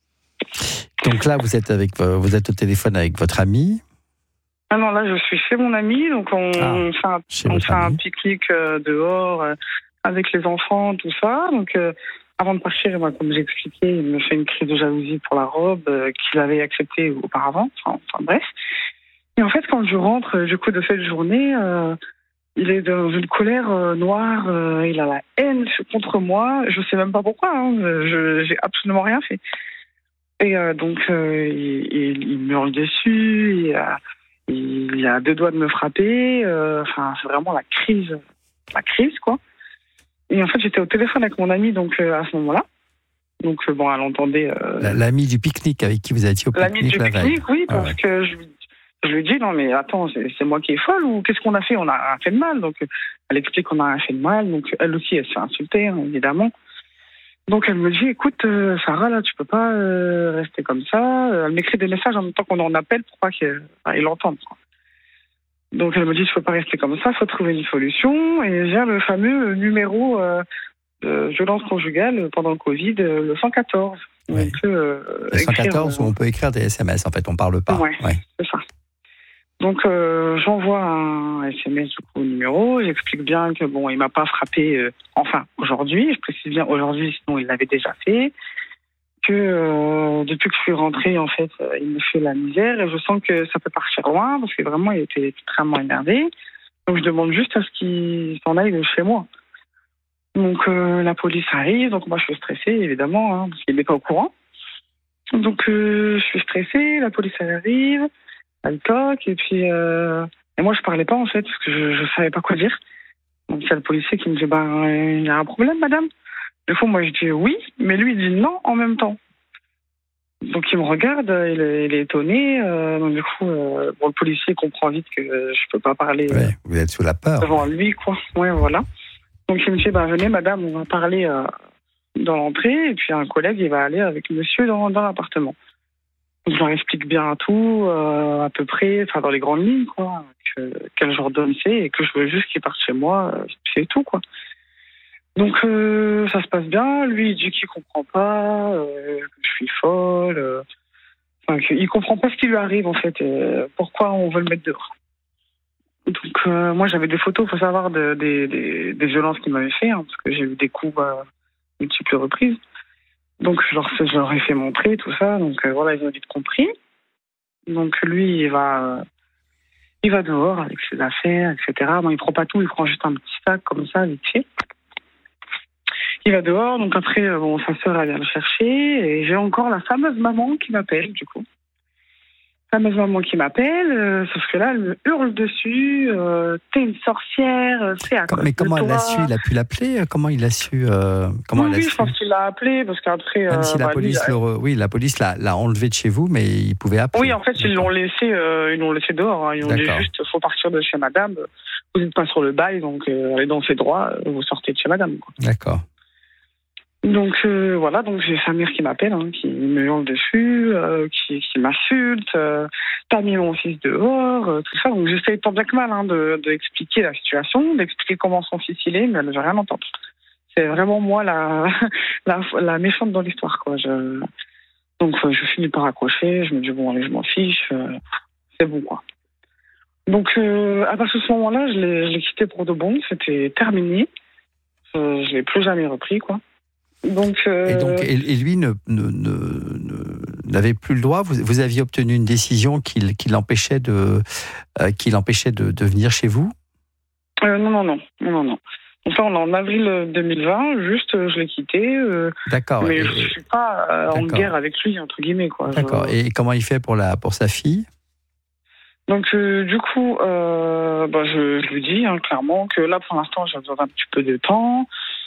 Donc là, vous êtes avec, vous êtes au téléphone avec votre ami. Ah non, là, je suis chez mon ami, donc on ah, fait un, on fait un pique-nique euh, dehors euh, avec les enfants, tout ça. Donc euh, avant de partir, moi, comme j'expliquais, il me fait une crise de jalousie pour la robe euh, qu'il avait acceptée auparavant. Enfin, enfin bref. Et en fait, quand je rentre du coup de cette journée. Euh, Il est dans une colère euh, noire, euh, il a la haine contre moi, je sais même pas pourquoi, hein, je j'ai absolument rien fait. Et euh, donc euh, il, il, il me hurle dessus, il a, il a deux doigts de me frapper, euh, enfin c'est vraiment la crise, la crise quoi. Et en fait j'étais au téléphone avec mon amie donc euh, à ce moment-là, donc euh, bon elle entendait. Euh, L'amie du pique-nique avec qui vous étiez au pique-nique. L'amie du la pique-nique, veille. oui, parce ah ouais. que je Je lui dis, non, mais attends, c'est, c'est moi qui est folle ou qu'est-ce qu'on a fait? On a rien fait de mal. Donc, elle explique qu'on a rien fait de mal. Donc, elle aussi, elle se fait insulter, hein, évidemment. Donc, elle me dit, écoute, euh, Sarah, là, tu peux pas euh, rester comme ça. Elle m'écrit des messages en même temps qu'on en appelle pour pas qu'il enfin, l'entende. Quoi. Donc, elle me dit, tu peux pas rester comme ça, faut trouver une solution. Et vient le fameux numéro euh, de violence conjugale pendant le Covid, le cent quatorze. Oui. On peut, euh, le cent quatorze, écrire, où on peut écrire des S M S, en fait, on parle pas. Ouais, ouais. C'est ça. Donc euh, j'envoie un S M S du coup, au numéro, j'explique bien que bon, il m'a pas frappé, euh, enfin aujourd'hui, je précise bien aujourd'hui, sinon il l'avait déjà fait, que euh, depuis que je suis rentrée en fait, euh, il me fait la misère et je sens que ça peut partir loin parce que vraiment il était extrêmement énervé. Donc je demande juste à ce qu'il s'en aille de chez moi. Donc euh, la police arrive, donc moi je suis stressée évidemment, hein, parce qu'il n'est pas au courant. Donc euh, je suis stressée, la police elle arrive. Elle toque, et puis euh, et moi je parlais pas en fait parce que je, je savais pas quoi dire. Donc c'est le policier qui me dit bah il y a un problème madame. Du coup moi je dis oui, mais lui il dit non en même temps. Donc il me regarde, il est, il est étonné. Euh, donc du coup euh, bon le policier comprend vite que euh, je peux pas parler. Ouais, euh, vous êtes sous la peur. Devant lui quoi. Ouais voilà. Donc il me dit bah venez madame on va parler euh, dans l'entrée et puis un collègue il va aller avec monsieur dans, dans l'appartement. Je leur explique bien tout, euh, à peu près, enfin dans les grandes lignes, quoi, que, quel genre d'homme c'est et que je veux juste qu'il parte chez moi, euh, c'est tout, quoi. Donc euh, ça se passe bien, lui il dit qu'il comprend pas, euh, que je suis folle, euh, enfin qu'il comprend pas ce qui lui arrive en fait, et pourquoi on veut le mettre dehors. Donc euh, moi j'avais des photos, faut savoir, de, de, de, des violences qu'il m'avait fait, hein, parce que j'ai eu des coups à multiples reprises. Donc, je leur, je leur ai fait montrer tout ça. Donc, euh, voilà, ils ont vite compris. Donc, lui, il va, euh, il va dehors avec ses affaires, et cetera. Bon, il prend pas tout, il prend juste un petit sac comme ça, vite fait. Il va dehors, donc après, bon, sa sœur, elle vient le chercher, et j'ai encore la fameuse maman qui m'appelle, du coup. Fameuse maman qui m'appelle, euh, sauf que là, elle me hurle dessus, euh, t'es une sorcière, c'est à cause Mais comment de elle toi. l'a su? Il a pu l'appeler? Comment il l'a su euh, comment Oui, elle a oui, su je pense qu'il l'a appelé, parce qu'après... Même euh, si la bah, police, lui, le re- oui, la police l'a, l'a enlevé de chez vous, mais il pouvait appeler. Oui, en fait, ils l'ont laissé, euh, ils l'ont laissé dehors. Hein. Ils ont dit D'accord. juste, faut partir de chez madame. Vous n'êtes pas sur le bail, donc euh, allez dans ses droits, vous sortez de chez madame. Quoi. D'accord. Donc euh, voilà, donc j'ai sa mère qui m'appelle, hein, qui me hurle dessus, euh, qui, qui m'insulte, euh, t'as mis mon fils dehors, euh, tout ça. Donc j'essaye tant bien que mal hein, de, de expliquer la situation, d'expliquer comment son fils il est, mais elle ne veut rien entendre. C'est vraiment moi la, la, la méchante dans l'histoire, quoi. Je... Donc euh, je finis par accrocher, je me dis bon allez, je m'en fiche, euh, c'est bon quoi. Donc euh, à partir de ce moment-là, je l'ai, je l'ai quitté pour de bon, c'était terminé, euh, je l'ai plus jamais repris quoi. Donc, euh... et, donc et, et lui ne, ne, ne, ne, n'avait plus le droit. Vous, vous aviez obtenu une décision qui, qui l'empêchait de, euh, qui l'empêchait de, de venir chez vous. euh, Non, non, non, non, non. Enfin, on est en avril deux mille vingt. Juste, je l'ai quitté. Euh, D'accord. Mais et, je suis pas euh, en guerre avec lui entre guillemets quoi. D'accord. Je... Et comment il fait pour la pour sa fille? Donc euh, du coup, euh, bah, je, je lui dis hein, clairement que là pour l'instant j'ai besoin d'un petit peu de temps.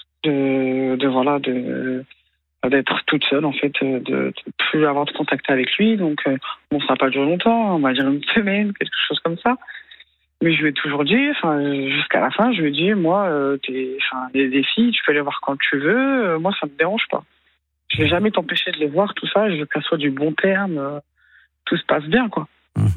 De, de voilà de d'être toute seule en fait, de, de plus avoir de contact avec lui. Donc euh, bon, ça n'a pas duré longtemps, on va dire une semaine, quelque chose comme ça. Mais je lui ai toujours dit, enfin jusqu'à la fin, je lui ai dit moi, euh, t'es, enfin les, les filles, tu peux les voir quand tu veux. Euh, moi, ça me dérange pas. Je vais jamais t'empêcher de les voir, tout ça. Je veux qu'elles soient du bon terme, euh, tout se passe bien quoi.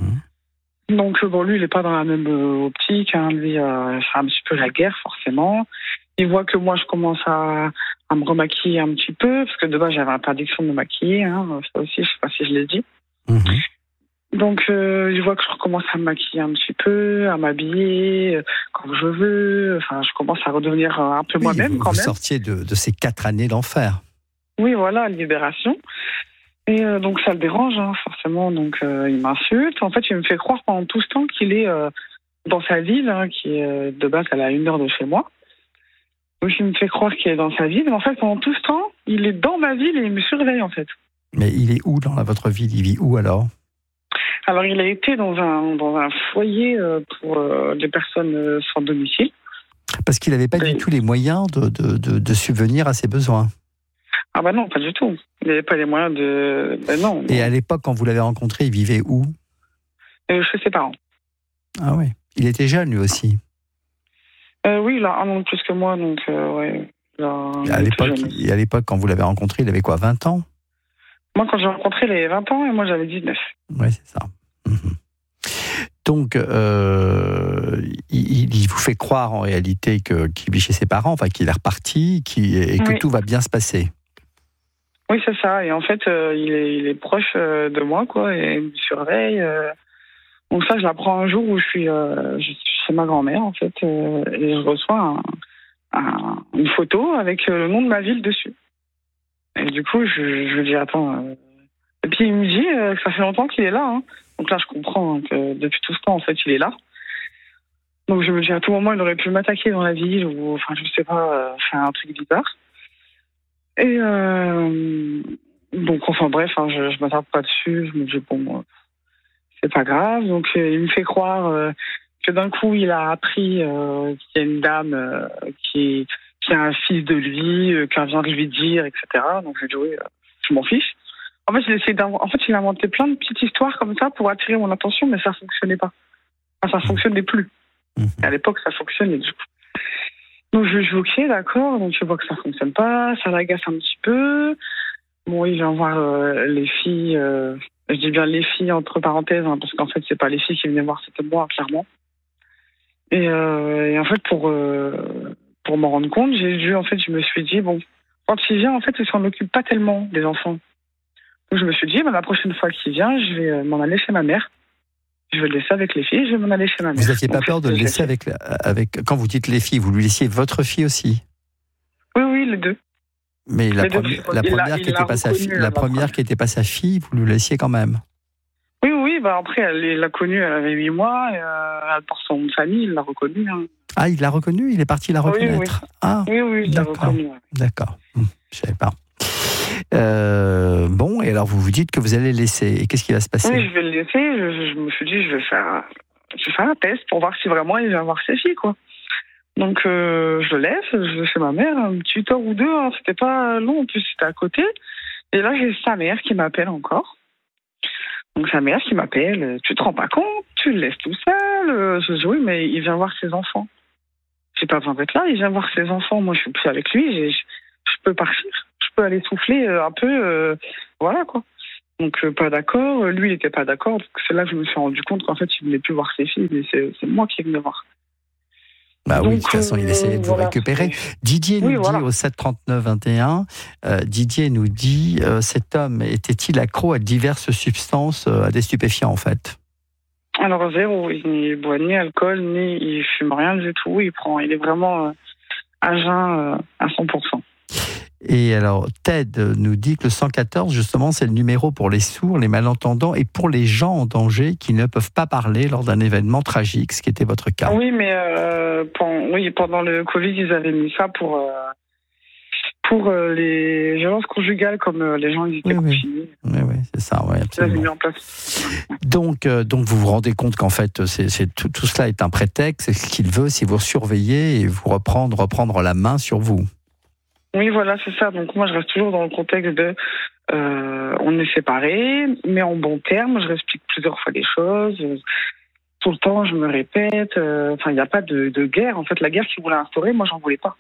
Mmh. Donc bon, lui, il est pas dans la même euh, optique. Hein. Lui, euh, c'est un petit peu la guerre forcément. Il voit que moi, je commence à, à me remaquiller un petit peu, parce que de base, j'avais interdiction de me maquiller. Hein, ça aussi, je sais pas si je l'ai dit. Mmh. Donc, euh, il voit que je recommence à me maquiller un petit peu, à m'habiller euh, quand je veux. Enfin, je commence à redevenir un peu Oui, moi-même vous, quand vous même. sortiez de, de ces quatre années d'enfer. Oui, voilà, libération. Et euh, donc, ça le dérange, hein, forcément. Donc, euh, il m'insulte. En fait, il me fait croire pendant tout ce temps qu'il est euh, dans sa ville, hein, qui est euh, de base, elle est à une heure de chez moi. Donc, il me fait croire qu'il est dans sa ville, mais en fait, pendant tout ce temps, il est dans ma ville et il me surveille, en fait. Mais il est où dans la, votre ville? Il vit où alors? Alors, il a été dans un, dans un foyer euh, pour euh, des personnes euh, sans domicile. Parce qu'il n'avait pas Oui. du tout les moyens de, de, de, de subvenir à ses besoins. Ah bah non, pas du tout. Il n'avait pas les moyens de... Ben non. Et à l'époque, quand vous l'avez rencontré, il vivait où? Euh, chez ses parents. Ah oui. Il était jeune, lui aussi. Euh, oui, il a un an de plus que moi, donc euh, ouais. Là, Et à l'époque, et à l'époque, quand vous l'avez rencontré, il avait quoi, vingt ans? Moi, quand j'ai rencontré, il avait vingt ans et moi, j'avais dix-neuf. Oui, c'est ça. Mhm. Donc, euh, il, il vous fait croire en réalité que, qu'il vit chez ses parents, enfin qu'il est reparti qu'il, et que Oui. tout va bien se passer. Oui, c'est ça. Et en fait, euh, il, est, il est proche euh, de moi, quoi, et il me surveille. Euh... Donc ça, je l'apprends un jour où je suis, euh, je suis chez ma grand-mère, en fait, euh, et je reçois un, un, une photo avec euh, le nom de ma ville dessus. Et du coup, je, je lui dis, attends... Euh... Et puis il me dit euh, que ça fait longtemps qu'il est là. Hein. Donc là, je comprends hein, que depuis tout ce temps, en fait, il est là. Donc je me dis, à tout moment, il aurait pu m'attaquer dans la ville, ou enfin, je sais pas, euh, faire un truc bizarre. Et euh, donc, enfin bref, hein, je, je m'attarde pas dessus. Je me dis, bon, euh, c'est pas grave. Donc euh, il me fait croire euh, que d'un coup, il a appris euh, qu'il y a une dame euh, qui, qui a un fils de lui, euh, qu'elle vient de lui dire, et cetera. Donc je lui dis, oui, euh, je m'en fiche. En fait, il essayé en fait, il a inventé plein de petites histoires comme ça pour attirer mon attention, mais ça fonctionnait pas. Enfin, ça fonctionnait plus. Mmh. À l'époque, ça fonctionnait du coup. Donc je dis ok, d'accord. Donc je vois que ça fonctionne pas, ça l'agace un petit peu. Bon, il vient voir euh, les filles. Euh, je dis bien les filles entre parenthèses, hein, parce qu'en fait, c'est pas les filles qui venaient voir, c'était moi clairement. Et, euh, et en fait, pour euh, pour m'en rendre compte, j'ai dû en fait, je me suis dit bon, quand il vient, en fait, il s'en occupe pas tellement des enfants. Donc je me suis dit, bah, la prochaine fois qu'il vient, je vais m'en aller chez ma mère. Je vais le laisser avec les filles, je vais m'en aller chez ma mère. Vous n'aviez pas Donc, peur de le laisser avec, avec... Quand vous dites les filles, vous lui laissiez votre fille aussi? Oui, oui, les deux. Mais la, les deux, premi- il la a, première, il qui n'était pas, sa fi- la première qui n'était pas sa fille, vous lui laissiez quand même? Oui, oui, oui, bah après, elle l'a connue, elle avait huit mois, et, euh, elle porte son nom de famille, il l'a reconnue. Hein. Ah, il l'a reconnue, il est parti la reconnaître. Oui, oui. Ah, oui, oui, il l'a d'accord. reconnue. Ouais. D'accord, hum, je ne savais pas. Euh, bon, et alors vous vous dites que vous allez le laisser. Et qu'est-ce qui va se passer? Oui, je vais le laisser. Je, je me suis dit, je vais faire, je vais faire un test pour voir si vraiment il vient voir ses filles, quoi. Donc, euh, je le laisse, je vais chez ma mère, une petite heure ou deux, hein, c'était pas long, en plus c'était à côté. Et là, j'ai sa mère qui m'appelle encore. Donc, sa mère qui m'appelle, tu te rends pas compte, tu le laisses tout seul. Je dis, oui, mais il vient voir ses enfants. J'ai pas besoin d'être là, il vient voir ses enfants. Moi, je suis plus avec lui, je, je peux partir. Je peux aller souffler un peu, euh, voilà, quoi. Donc, euh, pas d'accord. Lui, il était pas d'accord. Donc, c'est là que je me suis rendu compte qu'en fait, il venait plus voir ses filles, mais c'est, c'est moi qui venais voir. Bah Donc, oui, de toute façon, il essayait de vous voilà, récupérer. Didier oui, nous voilà. dit au sept trente-neuf vingt et un, euh, Didier nous dit, euh, cet homme était-il accro à diverses substances, euh, à des stupéfiants en fait? Alors zéro, il ne boit ni alcool, ni il fume rien du tout. Il prend, il est vraiment euh, à jeun euh, à cent pour cent. Et alors, Ted nous dit que le cent quatorze, justement, c'est le numéro pour les sourds, les malentendants et pour les gens en danger qui ne peuvent pas parler lors d'un événement tragique, ce qui était votre cas. Oui, mais euh, pendant, oui, pendant le Covid, ils avaient mis ça pour, euh, pour euh, les violences conjugales, comme euh, les gens ils étaient oui, confinés. Oui, oui, c'est ça, oui, Ils avaient mis absolument. en place. Donc, euh, donc, vous vous rendez compte qu'en fait, c'est, c'est, tout, tout cela est un prétexte, c'est ce qu'il veut, c'est vous surveiller et vous reprendre, reprendre la main sur vous. Oui, voilà, c'est ça. Donc moi, je reste toujours dans le contexte de euh, on est séparés, mais en bon terme. Je réexplique plusieurs fois les choses. Tout le temps, je me répète. Euh, enfin, il n'y a pas de, de guerre. En fait, la guerre qu'il voulait instaurer, moi, j'en voulais pas.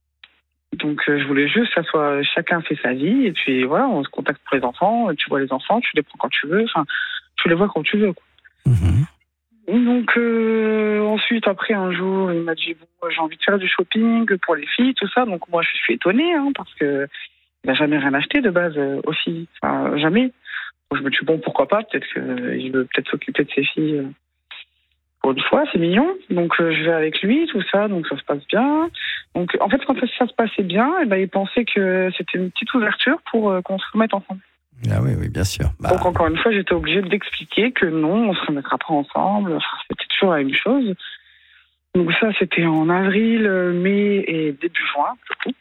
Donc, euh, je voulais juste que ça soit chacun fait sa vie. Et puis, voilà, on se contacte pour les enfants. Tu vois les enfants, tu les prends quand tu veux. Enfin, tu les vois quand tu veux, quoi. Mmh. Donc euh, ensuite, après un jour, il m'a dit bon, j'ai envie de faire du shopping pour les filles, tout ça. Donc moi, je suis étonnée, hein, parce que il n'a jamais rien acheté de base euh, aussi, enfin jamais. Donc, je me dis bon, pourquoi pas, peut-être qu'il veut peut-être s'occuper de ses filles euh, pour une fois, c'est mignon. Donc euh, je vais avec lui, tout ça, donc ça se passe bien. Donc en fait, quand ça se passait bien, eh ben, il pensait que c'était une petite ouverture pour euh, qu'on se remette ensemble. Ah oui, oui, bien sûr. Bah... Donc encore une fois, j'étais obligée d'expliquer que non, on se remettra pas ensemble. Enfin, c'était toujours la même chose. Donc ça, c'était en avril, mai et début juin, du coup.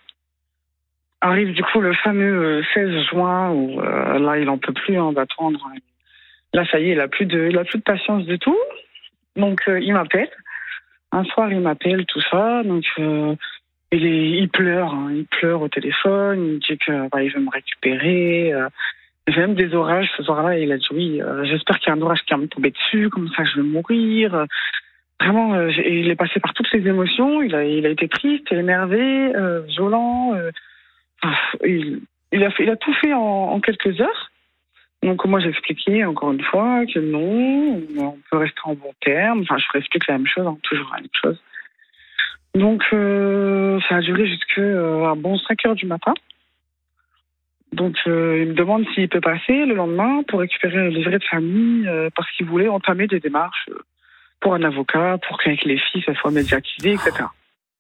Arrive du coup le fameux seize juin où euh, là, il en peut plus hein, d'attendre. Là, ça y est, il a plus de, il a plus de patience du tout. Donc euh, il m'appelle. Un soir, il m'appelle, tout ça. Donc euh, il, est, il pleure, hein, il pleure au téléphone. Il dit que bah, il veut me récupérer. Euh, J'ai même des orages ce soir-là, et il a dit oui, euh, j'espère qu'il y a un orage qui va me tomber dessus, comme ça je vais mourir. Euh, vraiment, euh, il est passé par toutes les émotions, il a, il a été triste, énervé, euh, violent. Euh, il, il, a fait, il a tout fait en, en quelques heures. Donc moi j'ai expliqué encore une fois que non, on peut rester en bon terme. Enfin, je réexplique la même chose, hein, toujours la même chose. Donc euh, ça a duré jusqu'à euh, un bon cinq heures du matin. Donc, euh, il me demande s'il peut passer le lendemain pour récupérer le livret de famille euh, parce qu'il voulait entamer des démarches euh, pour un avocat, pour qu'avec les filles, ça soit médiatisé, et cetera.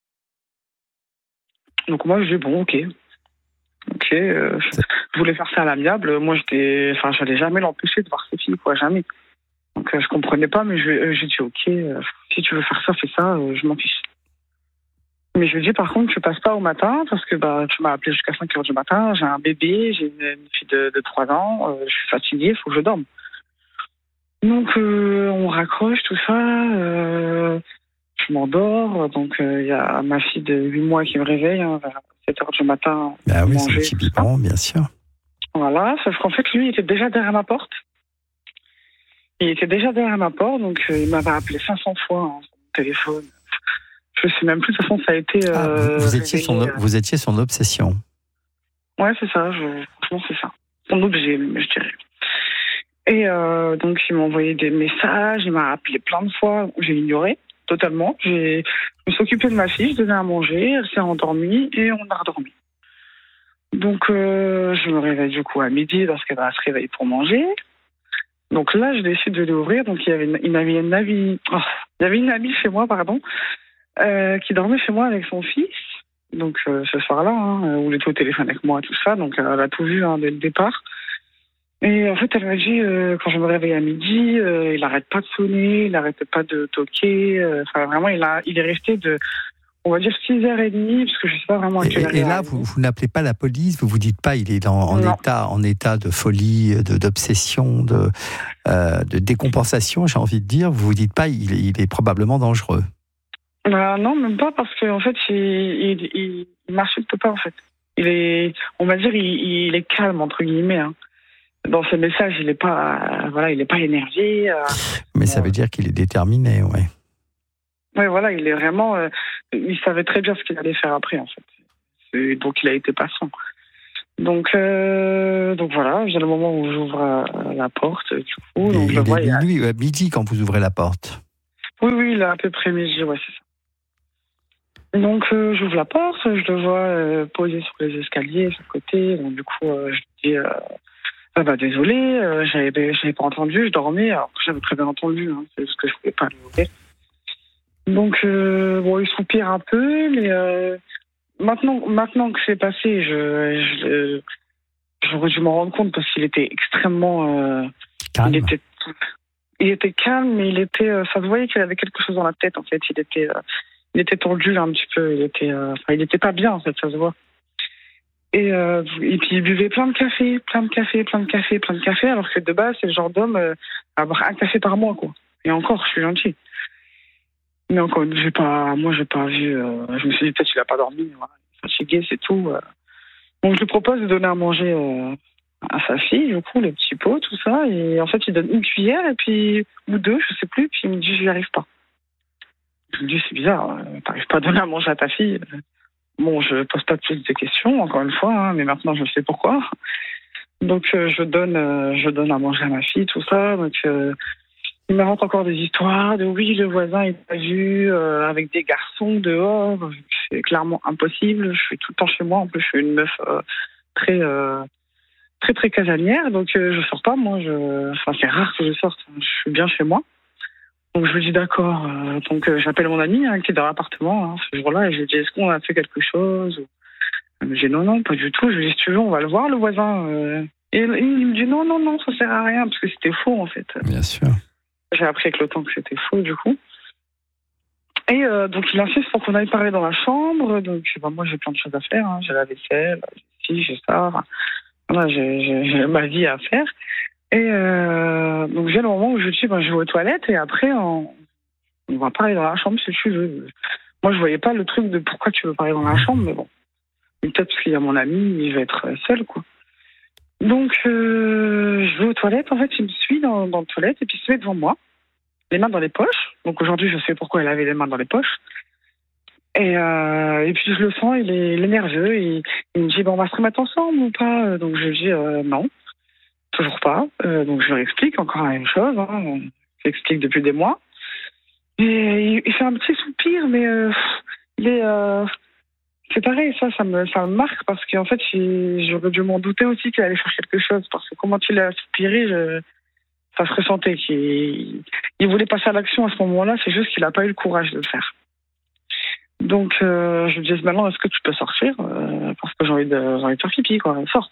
Donc, moi, je dis bon, ok. Ok, euh, je voulais faire ça à l'amiable. Moi, j'étais, enfin, j'allais jamais l'empêcher de voir ses filles, quoi, jamais. Donc, euh, je comprenais pas, mais je, euh, j'ai dit ok, euh, si tu veux faire ça, fais ça, euh, je m'en fiche. Mais je lui dis par contre, tu passes pas au matin parce que bah, tu m'as appelé jusqu'à cinq heures du matin, j'ai un bébé, j'ai une, une fille de, de trois ans, euh, je suis fatiguée, il faut que je dorme. Donc euh, on raccroche tout ça, euh, je m'endors, donc il euh, y a ma fille de huit mois qui me réveille hein, vers sept heures du matin. Bah oui, c'est un petit biberon, bien sûr. Voilà, sauf qu'en fait lui il était déjà derrière ma porte. Il était déjà derrière ma porte, donc euh, il m'avait appelé cinq cents fois hein, sur mon téléphone. Je sais même plus, de toute façon, ça a été... Euh, ah, vous, vous, étiez son, euh... vous étiez son obsession. Ouais, c'est ça, je, franchement, c'est ça. Son objet, je dirais. Et euh, donc, il m'a envoyé des messages, il m'a appelé plein de fois, j'ai ignoré totalement. J'ai, je me suis occupée de ma fille, je donnais à manger, elle s'est endormie et on a redormi. Donc, euh, je me réveille du coup à midi parce qu'elle va se réveiller pour manger. Donc là, je décide de l'ouvrir. Donc, il y avait une, il y avait une amie, oh, il y avait une amie chez moi, pardon, Euh, qui dormait chez moi avec son fils. Donc euh, ce soir-là, hein, où il était au téléphone avec moi, tout ça. Donc euh, elle a tout vu hein, dès le départ. Et en fait, elle m'a dit, euh, quand je me réveille à midi, euh, il n'arrête pas de sonner, il n'arrête pas de toquer. Euh, enfin, vraiment, il, a, il est resté de, on va dire, six heures trente, parce que je ne sais pas vraiment à quelle heure. Et, et là, vous, vous n'appelez pas la police, vous vous dites pas, il est dans, en, état, en état de folie, de, d'obsession, de, euh, de décompensation, j'ai envie de dire. Vous vous dites pas, il, il est probablement dangereux. Bah, non, même pas, parce qu'en fait, il, il, il, il m'insulte pas, en fait. Il est, on va dire, il, il est calme, entre guillemets, hein. Dans ses messages, il n'est pas, voilà, il est pas énervé. Euh, Mais ça veut dire qu'il est déterminé, ouais. Ouais, voilà, il est vraiment, euh, il savait très bien ce qu'il allait faire après, en fait. Et donc, il a été patient. Donc, euh, donc voilà, j'ai le moment où j'ouvre euh, la porte, du coup. Donc il je est vois, minuit, il a... à midi quand vous ouvrez la porte. Oui, oui, il est à peu près midi, ouais, c'est ça. Donc, euh, j'ouvre la porte, je le vois euh, posé sur les escaliers, sur le côté. Donc, du coup, euh, je dis. Euh, Ah bah désolé, euh, j'avais, j'avais pas entendu, je dormais, alors que j'avais très bien entendu, hein, c'est juste que je pouvais pas l'ouvrir. Donc euh, bon, il soupire un peu, mais euh, maintenant, maintenant que c'est passé, je, je, j'aurais dû m'en rendre compte parce qu'il était extrêmement, euh, calme. Il était, il était calme, mais il était, euh, ça se voyait qu'il avait quelque chose dans la tête en fait. Il était, euh, il était tendu un petit peu, il était, euh, enfin, il était pas bien en fait, ça se voit. Et, euh, et puis il buvait plein de café, plein de café, plein de café, plein de café, alors que de base, c'est le genre d'homme euh, à boire un café par mois, quoi. Et encore, je suis gentil. Mais encore, j'ai pas, moi, j'ai pas vu, euh, je me suis dit, peut-être qu'il a pas dormi, voilà. Fatigué, c'est tout. Euh. Donc, je lui propose de donner à manger euh, à sa fille, du coup, le petit pot, tout ça. Et en fait, il donne une cuillère, et puis, ou deux, je sais plus, puis il me dit, je n'y arrive pas. Je me dis, c'est bizarre, euh, t'arrives pas à donner à manger à ta fille. Bon, je pose pas plus de questions, encore une fois, hein, mais maintenant je sais pourquoi. Donc euh, je donne, euh, je donne à manger à ma fille, tout ça. Donc euh, il me raconte encore des histoires de oui, le voisin est pas vu euh, avec des garçons dehors. C'est clairement impossible. Je suis tout le temps chez moi. En plus, je suis une meuf euh, très, euh, très très casanière, donc euh, je sors pas. Moi, je, enfin c'est rare que je sorte. Je suis bien chez moi. Donc je lui dis d'accord. Euh, donc euh, j'appelle mon ami hein, qui est dans l'appartement hein, ce jour-là et je lui dis est-ce qu'on a fait quelque chose. Elle me dit non non pas du tout. Je lui dis si tu veux on va le voir le voisin. Euh, et il me dit non non non ça sert à rien parce que c'était faux en fait. Bien sûr. J'ai appris avec le temps que c'était faux du coup. Et euh, donc il insiste pour qu'on aille parler dans la chambre. Donc bah, moi j'ai plein de choses à faire. Hein. J'ai la vaisselle, j'ai ci, j'ai ça. Enfin, voilà, j'ai, j'ai, j'ai ma vie à faire. Et euh, donc j'ai le moment où je dis ben, je vais aux toilettes et après on, on va parler dans la chambre si tu veux. Moi je voyais pas le truc de pourquoi tu veux parler dans la chambre, mais bon. Peut-être parce qu'il y a mon ami, il va être seul quoi. Donc euh, je vais aux toilettes, en fait il me suit dans, dans les toilettes et puis il se met devant moi, les mains dans les poches. Donc aujourd'hui je sais pourquoi il avait les mains dans les poches. Et, euh, et puis je le sens, il est, il est nerveux, il, il me dit bon, on va se remettre ensemble ou pas. Donc je lui dis euh, non. Toujours pas. Euh, donc je lui explique encore la même chose. Hein. Je l'explique depuis des mois. Et il, il fait un petit soupir, mais euh, il est, euh, c'est pareil. Ça, ça me, ça me marque parce qu'en fait, il, j'aurais dû m'en douter aussi qu'il allait faire quelque chose. Parce que comment il a soupiré, je, ça se ressentait qu'il il voulait passer à l'action à ce moment-là. C'est juste qu'il n'a pas eu le courage de le faire. Donc euh, je lui dis maintenant, est-ce que tu peux sortir euh, parce que j'ai envie de, j'ai envie de faire pipi, quoi. Sors.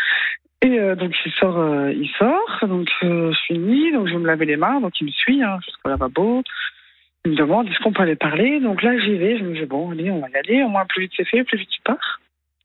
Et euh, donc il sort, euh, il sort, donc euh, je finis, donc je vais me laver les mains, donc il me suit hein, jusqu'au lavabo. Il me demande est-ce qu'on peut aller parler, donc là j'y vais, je me dis bon allez on va y aller, au moins plus vite c'est fait, plus vite tu pars.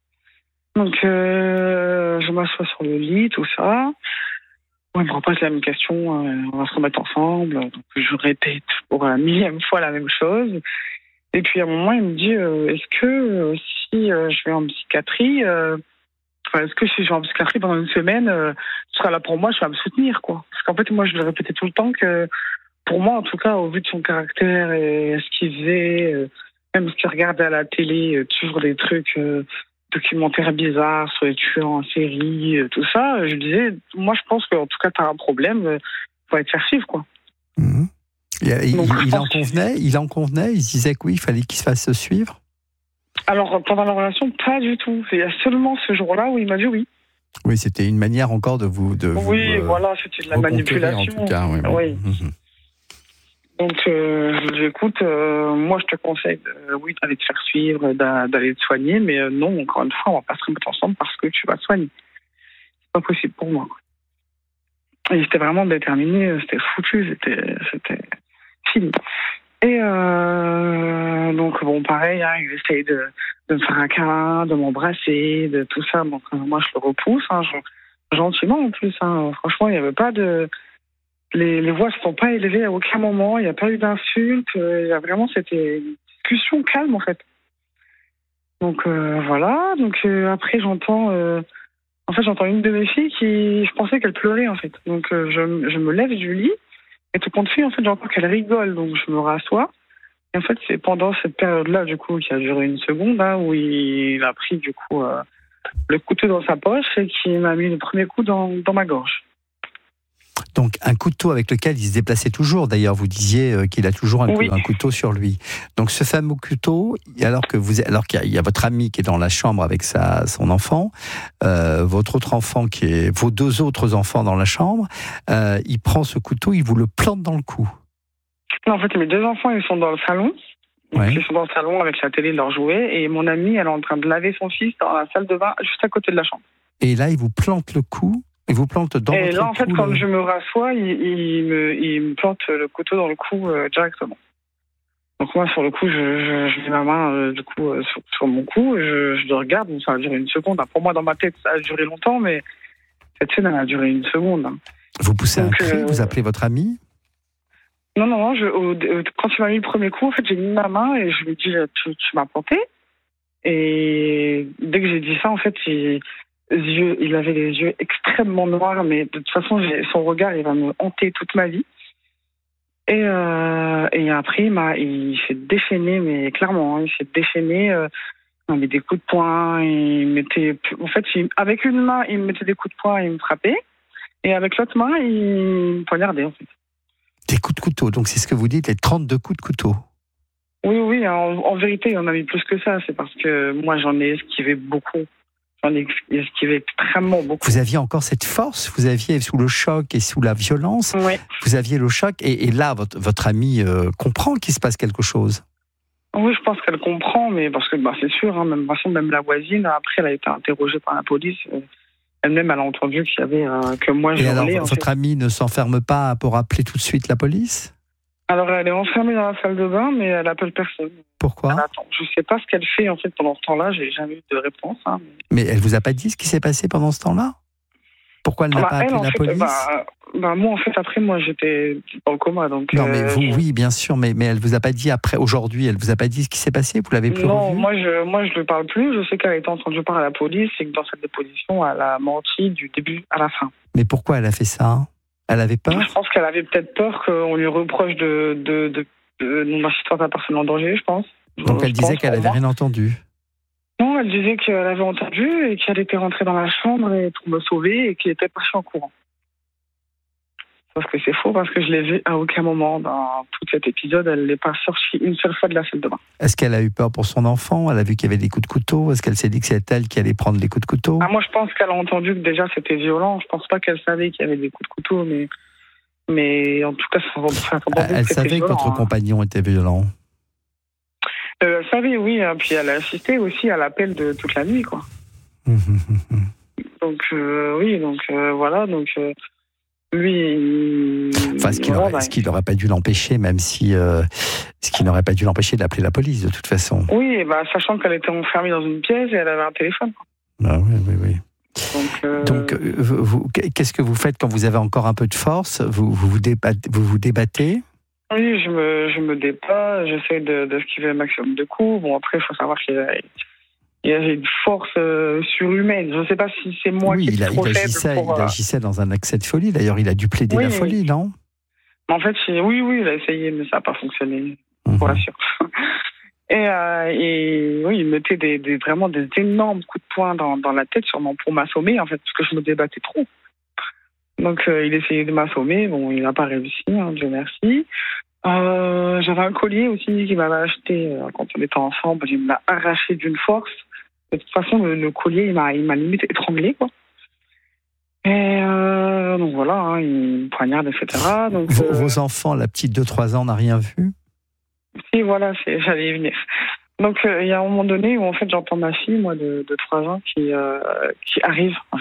Donc euh, je m'assois sur le lit, tout ça. Bon, il me repose la même question, euh, on va se remettre ensemble, donc je répète pour la millième fois la même chose. Et puis à un moment il me dit euh, est-ce que euh, si euh, je vais en psychiatrie euh, Enfin, est-ce que si je vais en psychiatrie pendant une semaine, euh, tu seras là pour moi, tu vas me soutenir, quoi. Parce qu'en fait, moi, je le répétais tout le temps que, pour moi, en tout cas, au vu de son caractère et ce qu'il faisait, euh, même ce qu'il regardait à la télé, euh, toujours des trucs, euh, documentaires bizarres sur les tueurs en série, euh, tout ça, euh, je disais, moi, je pense qu'en tout cas, t'as un problème, euh, faut être faire suivre, quoi. Mmh. Il, il, Donc, il en convenait, il en convenait, il disait que oui, il fallait qu'il se fasse suivre. Alors, pendant la relation, pas du tout. Il y a seulement ce jour-là où il m'a dit oui. Oui, c'était une manière encore de vous... De oui, vous, euh, voilà, c'était de la manipulation. En tout cas, oui. oui. Mmh. Donc, euh, je dis, écoute, euh, moi, je te conseille, euh, oui, d'aller te faire suivre, d'a, d'aller te soigner, mais euh, non, encore une fois, on va pas se remettre ensemble parce que tu vas te soigner. C'est pas possible pour moi. Et j'étais vraiment déterminée, c'était foutu, c'était, c'était fini. Et euh, donc, bon, pareil, hein, il essaye de, de me faire un câlin, de m'embrasser, de tout ça. Donc, euh, moi, je le repousse, hein, je, gentiment en plus. Hein. Franchement, il n'y avait pas de... Les, les voix ne se sont pas élevées à aucun moment, il n'y a pas eu d'insultes. Il y a vraiment, c'était une discussion calme, en fait. Donc, euh, voilà. Donc, euh, après, j'entends... Euh, en fait, j'entends une de mes filles qui... Je pensais qu'elle pleurait, en fait. Donc, euh, je, je me lève du lit. Et tout compte fait, en fait, j'entends qu'elle rigole, donc je me rassois. Et en fait, c'est pendant cette période-là, du coup, qui a duré une seconde, hein, où il a pris, du coup, euh, le couteau dans sa poche et qui m'a mis le premier coup dans, dans ma gorge. Donc, un couteau avec lequel il se déplaçait toujours. D'ailleurs, vous disiez euh, qu'il a toujours un, oui. cou- un couteau sur lui. Donc, ce fameux couteau, alors que vous, alors qu'il y a, il y a votre ami qui est dans la chambre avec sa, son enfant, euh, votre autre enfant qui est, vos deux autres enfants dans la chambre, euh, il prend ce couteau, il vous le plante dans le cou. Non, en fait, mes deux enfants, ils sont dans le salon. Ouais. Ils sont dans le salon avec la télé, leur jouet. Et mon amie, elle est en train de laver son fils dans la salle de bain, juste à côté de la chambre. Et là, il vous plante le cou. Il vous plante dans et votre là, en fait, cou, quand le... je me rassois, il, il, me, il me plante le couteau dans le cou euh, directement. Donc moi, sur le coup, je, je, je mets ma main euh, du coup euh, sur, sur mon cou, et je, je le regarde. Bon, ça a duré une seconde. Hein. Pour moi, dans ma tête, ça a duré longtemps, mais cette scène, elle a duré une seconde. Hein. Vous poussez Donc, un cri, euh... vous appelez votre ami? Non, non, non. Je, au, au, quand il m'a mis le premier coup, en fait, j'ai mis ma main et je lui ai dit, tu, tu m'as planté. Et dès que j'ai dit ça, en fait, il... Yeux, il avait les yeux extrêmement noirs, mais de toute façon, j'ai, son regard, il va me hanter toute ma vie. Et, euh, et après, il, m'a, il s'est déchaîné, mais clairement, hein, il s'est déchaîné. Euh, il met des coups de poing, il mettait, en fait, il, avec une main, il me mettait des coups de poing et il me frappait. Et avec l'autre main, il me poignardait, en fait. Des coups de couteau, donc c'est ce que vous dites, les trente-deux coups de couteau. Oui, oui, en, en vérité, il en a mis plus que ça. C'est parce que moi, j'en ai esquivé beaucoup. J'en ai esquivé extrêmement beaucoup. Vous aviez encore cette force, vous aviez sous le choc et sous la violence, oui. Vous aviez le choc, et, et là, votre, votre amie euh, comprend qu'il se passe quelque chose. Oui, je pense qu'elle comprend, mais parce que bah, c'est sûr, hein, même, de toute façon, même la voisine, après, elle a été interrogée par la police. Euh, elle-même, elle a entendu qu'il y avait, euh, que moi, je Et alors, voulais, votre amie ne s'enferme pas pour appeler tout de suite la police? Alors, elle est enfermée dans la salle de bain, mais elle appelle personne. Pourquoi? Elle attend. Je ne sais pas ce qu'elle fait, en fait, pendant ce temps-là. J'ai jamais eu de réponse. Hein, mais... mais elle vous a pas dit ce qui s'est passé pendant ce temps-là? Pourquoi elle n'a bah, pas appelé elle, la fait, police? bah, bah, moi, en fait, après, moi, j'étais dans le coma. Donc, non, mais euh, vous, je... oui, bien sûr, mais, mais elle vous a pas dit après, aujourd'hui, elle vous a pas dit ce qui s'est passé? Vous l'avez plus Non, revu? moi, je moi, je ne parle plus. Je sais qu'elle a été entendue par la police et que dans cette déposition, elle a menti du début à la fin. Mais pourquoi elle a fait ça? Elle avait peur? Je pense qu'elle avait peut-être peur qu'on lui reproche de, de, de, de non-assistance à personne en danger, je pense. Donc je elle disait pense, qu'elle avait rien entendu? Non, elle disait qu'elle avait entendu et qu'elle était rentrée dans la chambre et pour me sauver et qu'elle était partie en courant. Parce que c'est faux, parce que je l'ai vu à aucun moment dans tout cet épisode, elle n'est pas sortie une seule fois de la salle de bain. Est-ce qu'elle a eu peur pour son enfant? Elle a vu qu'il y avait des coups de couteau? Est-ce qu'elle s'est dit que c'est elle qui allait prendre les coups de couteau? Ah, moi, je pense qu'elle a entendu que déjà c'était violent. Je pense pas qu'elle savait qu'il y avait des coups de couteau, mais, mais en tout cas, ça, ça, ça Elle savait violent, que votre hein. compagnon était violent? Euh, elle savait, oui. Hein, puis elle a assisté aussi à l'appel de toute la nuit, quoi. donc, euh, oui, donc euh, voilà, donc... Euh, Lui, il... enfin, ce qui n'aurait voilà, bah... pas dû l'empêcher, même si euh, ce qui n'aurait pas dû l'empêcher d'appeler la police, de toute façon. Oui, bah, sachant qu'elle était enfermée dans une pièce et elle avait un téléphone. Ah, oui, oui, oui. Donc, euh... Donc vous, vous, qu'est-ce que vous faites quand vous avez encore un peu de force? Vous vous, vous, débattez, vous vous débattez? Oui, je me, je me débat, j'essaie de, d'esquiver le maximum de coups. Bon, après, il faut savoir qu'il y a, il y a une force euh, surhumaine. Je ne sais pas si c'est moi oui, qui il, a, est trop il, faible agissait, pour, il euh... agissait dans un accès de folie. D'ailleurs, il a dû plaider oui, la folie, non? En fait, oui, oui, il a essayé, mais ça n'a pas fonctionné, mmh. pour l'assure. Et, euh, et oui, il mettait des, des, vraiment des énormes coups de poing dans, dans la tête, sûrement pour m'assommer, en fait, parce que je me débattais trop. Donc, euh, il essayait de m'assommer. Bon, il n'a pas réussi, hein, Dieu merci. Euh, j'avais un collier aussi qu'il m'avait acheté euh, quand on était ensemble. Il me l'a arraché d'une force. De toute façon, le, le collier, il m'a, il m'a limite étranglé, quoi. Et euh, donc voilà, hein, il me poignarde, et cetera. Donc, vos, euh... vos enfants, la petite de trois ans, n'a rien vu? Si, voilà, c'est, j'allais y venir. Donc, euh, il y a un moment donné où, en fait, j'entends ma fille, moi, de, de trois ans, qui, euh, qui arrive, en fait.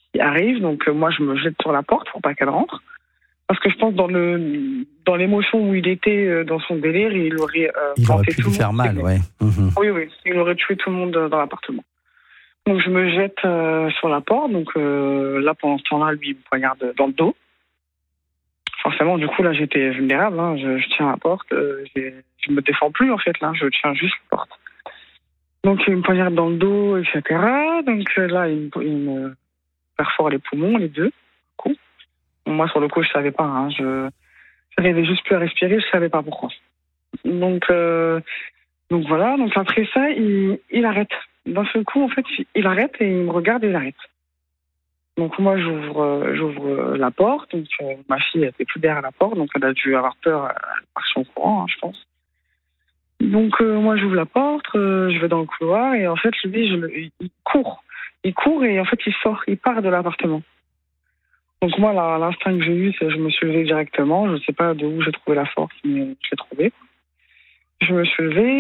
qui arrive. Donc euh, moi, je me jette sur la porte pour pas qu'elle rentre. Parce que je pense dans le dans l'émotion où il était, euh, dans son délire, il aurait euh, il aurait pu tout lui le faire monde. mal, ouais. Mmh. Oui, oui, il aurait tué tout le monde dans l'appartement. Donc je me jette euh, sur la porte. Donc euh, là, pendant ce temps-là, lui, il me poignarde dans le dos. Forcément, du coup, là, j'étais vulnérable. Hein. Je, je tiens la porte. Euh, je me défends plus, en fait. Là, je tiens juste la porte. Donc il me poignarde dans le dos, et cetera. Donc euh, là, il, il me perfore les poumons, les deux. Cool. Moi, sur le coup, je savais pas. Hein. Je j'arrivais juste plus à respirer. Je savais pas pourquoi. Donc, euh, donc voilà. Donc après ça, il, il arrête. D'un seul coup, en fait, il arrête et il me regarde et il arrête. Donc moi, j'ouvre, euh, j'ouvre la porte. Donc euh, ma fille était plus derrière la porte, donc elle a dû avoir peur. Elle est partie en courant, hein, je pense. Donc euh, moi, j'ouvre la porte, euh, je vais dans le couloir et en fait, lui, je, il court, il court et en fait, il sort, il part de l'appartement. Donc moi, là, l'instinct que j'ai eu, c'est que je me suis levée directement. Je ne sais pas de où j'ai trouvé la force, mais je l'ai trouvée. Je me suis levée.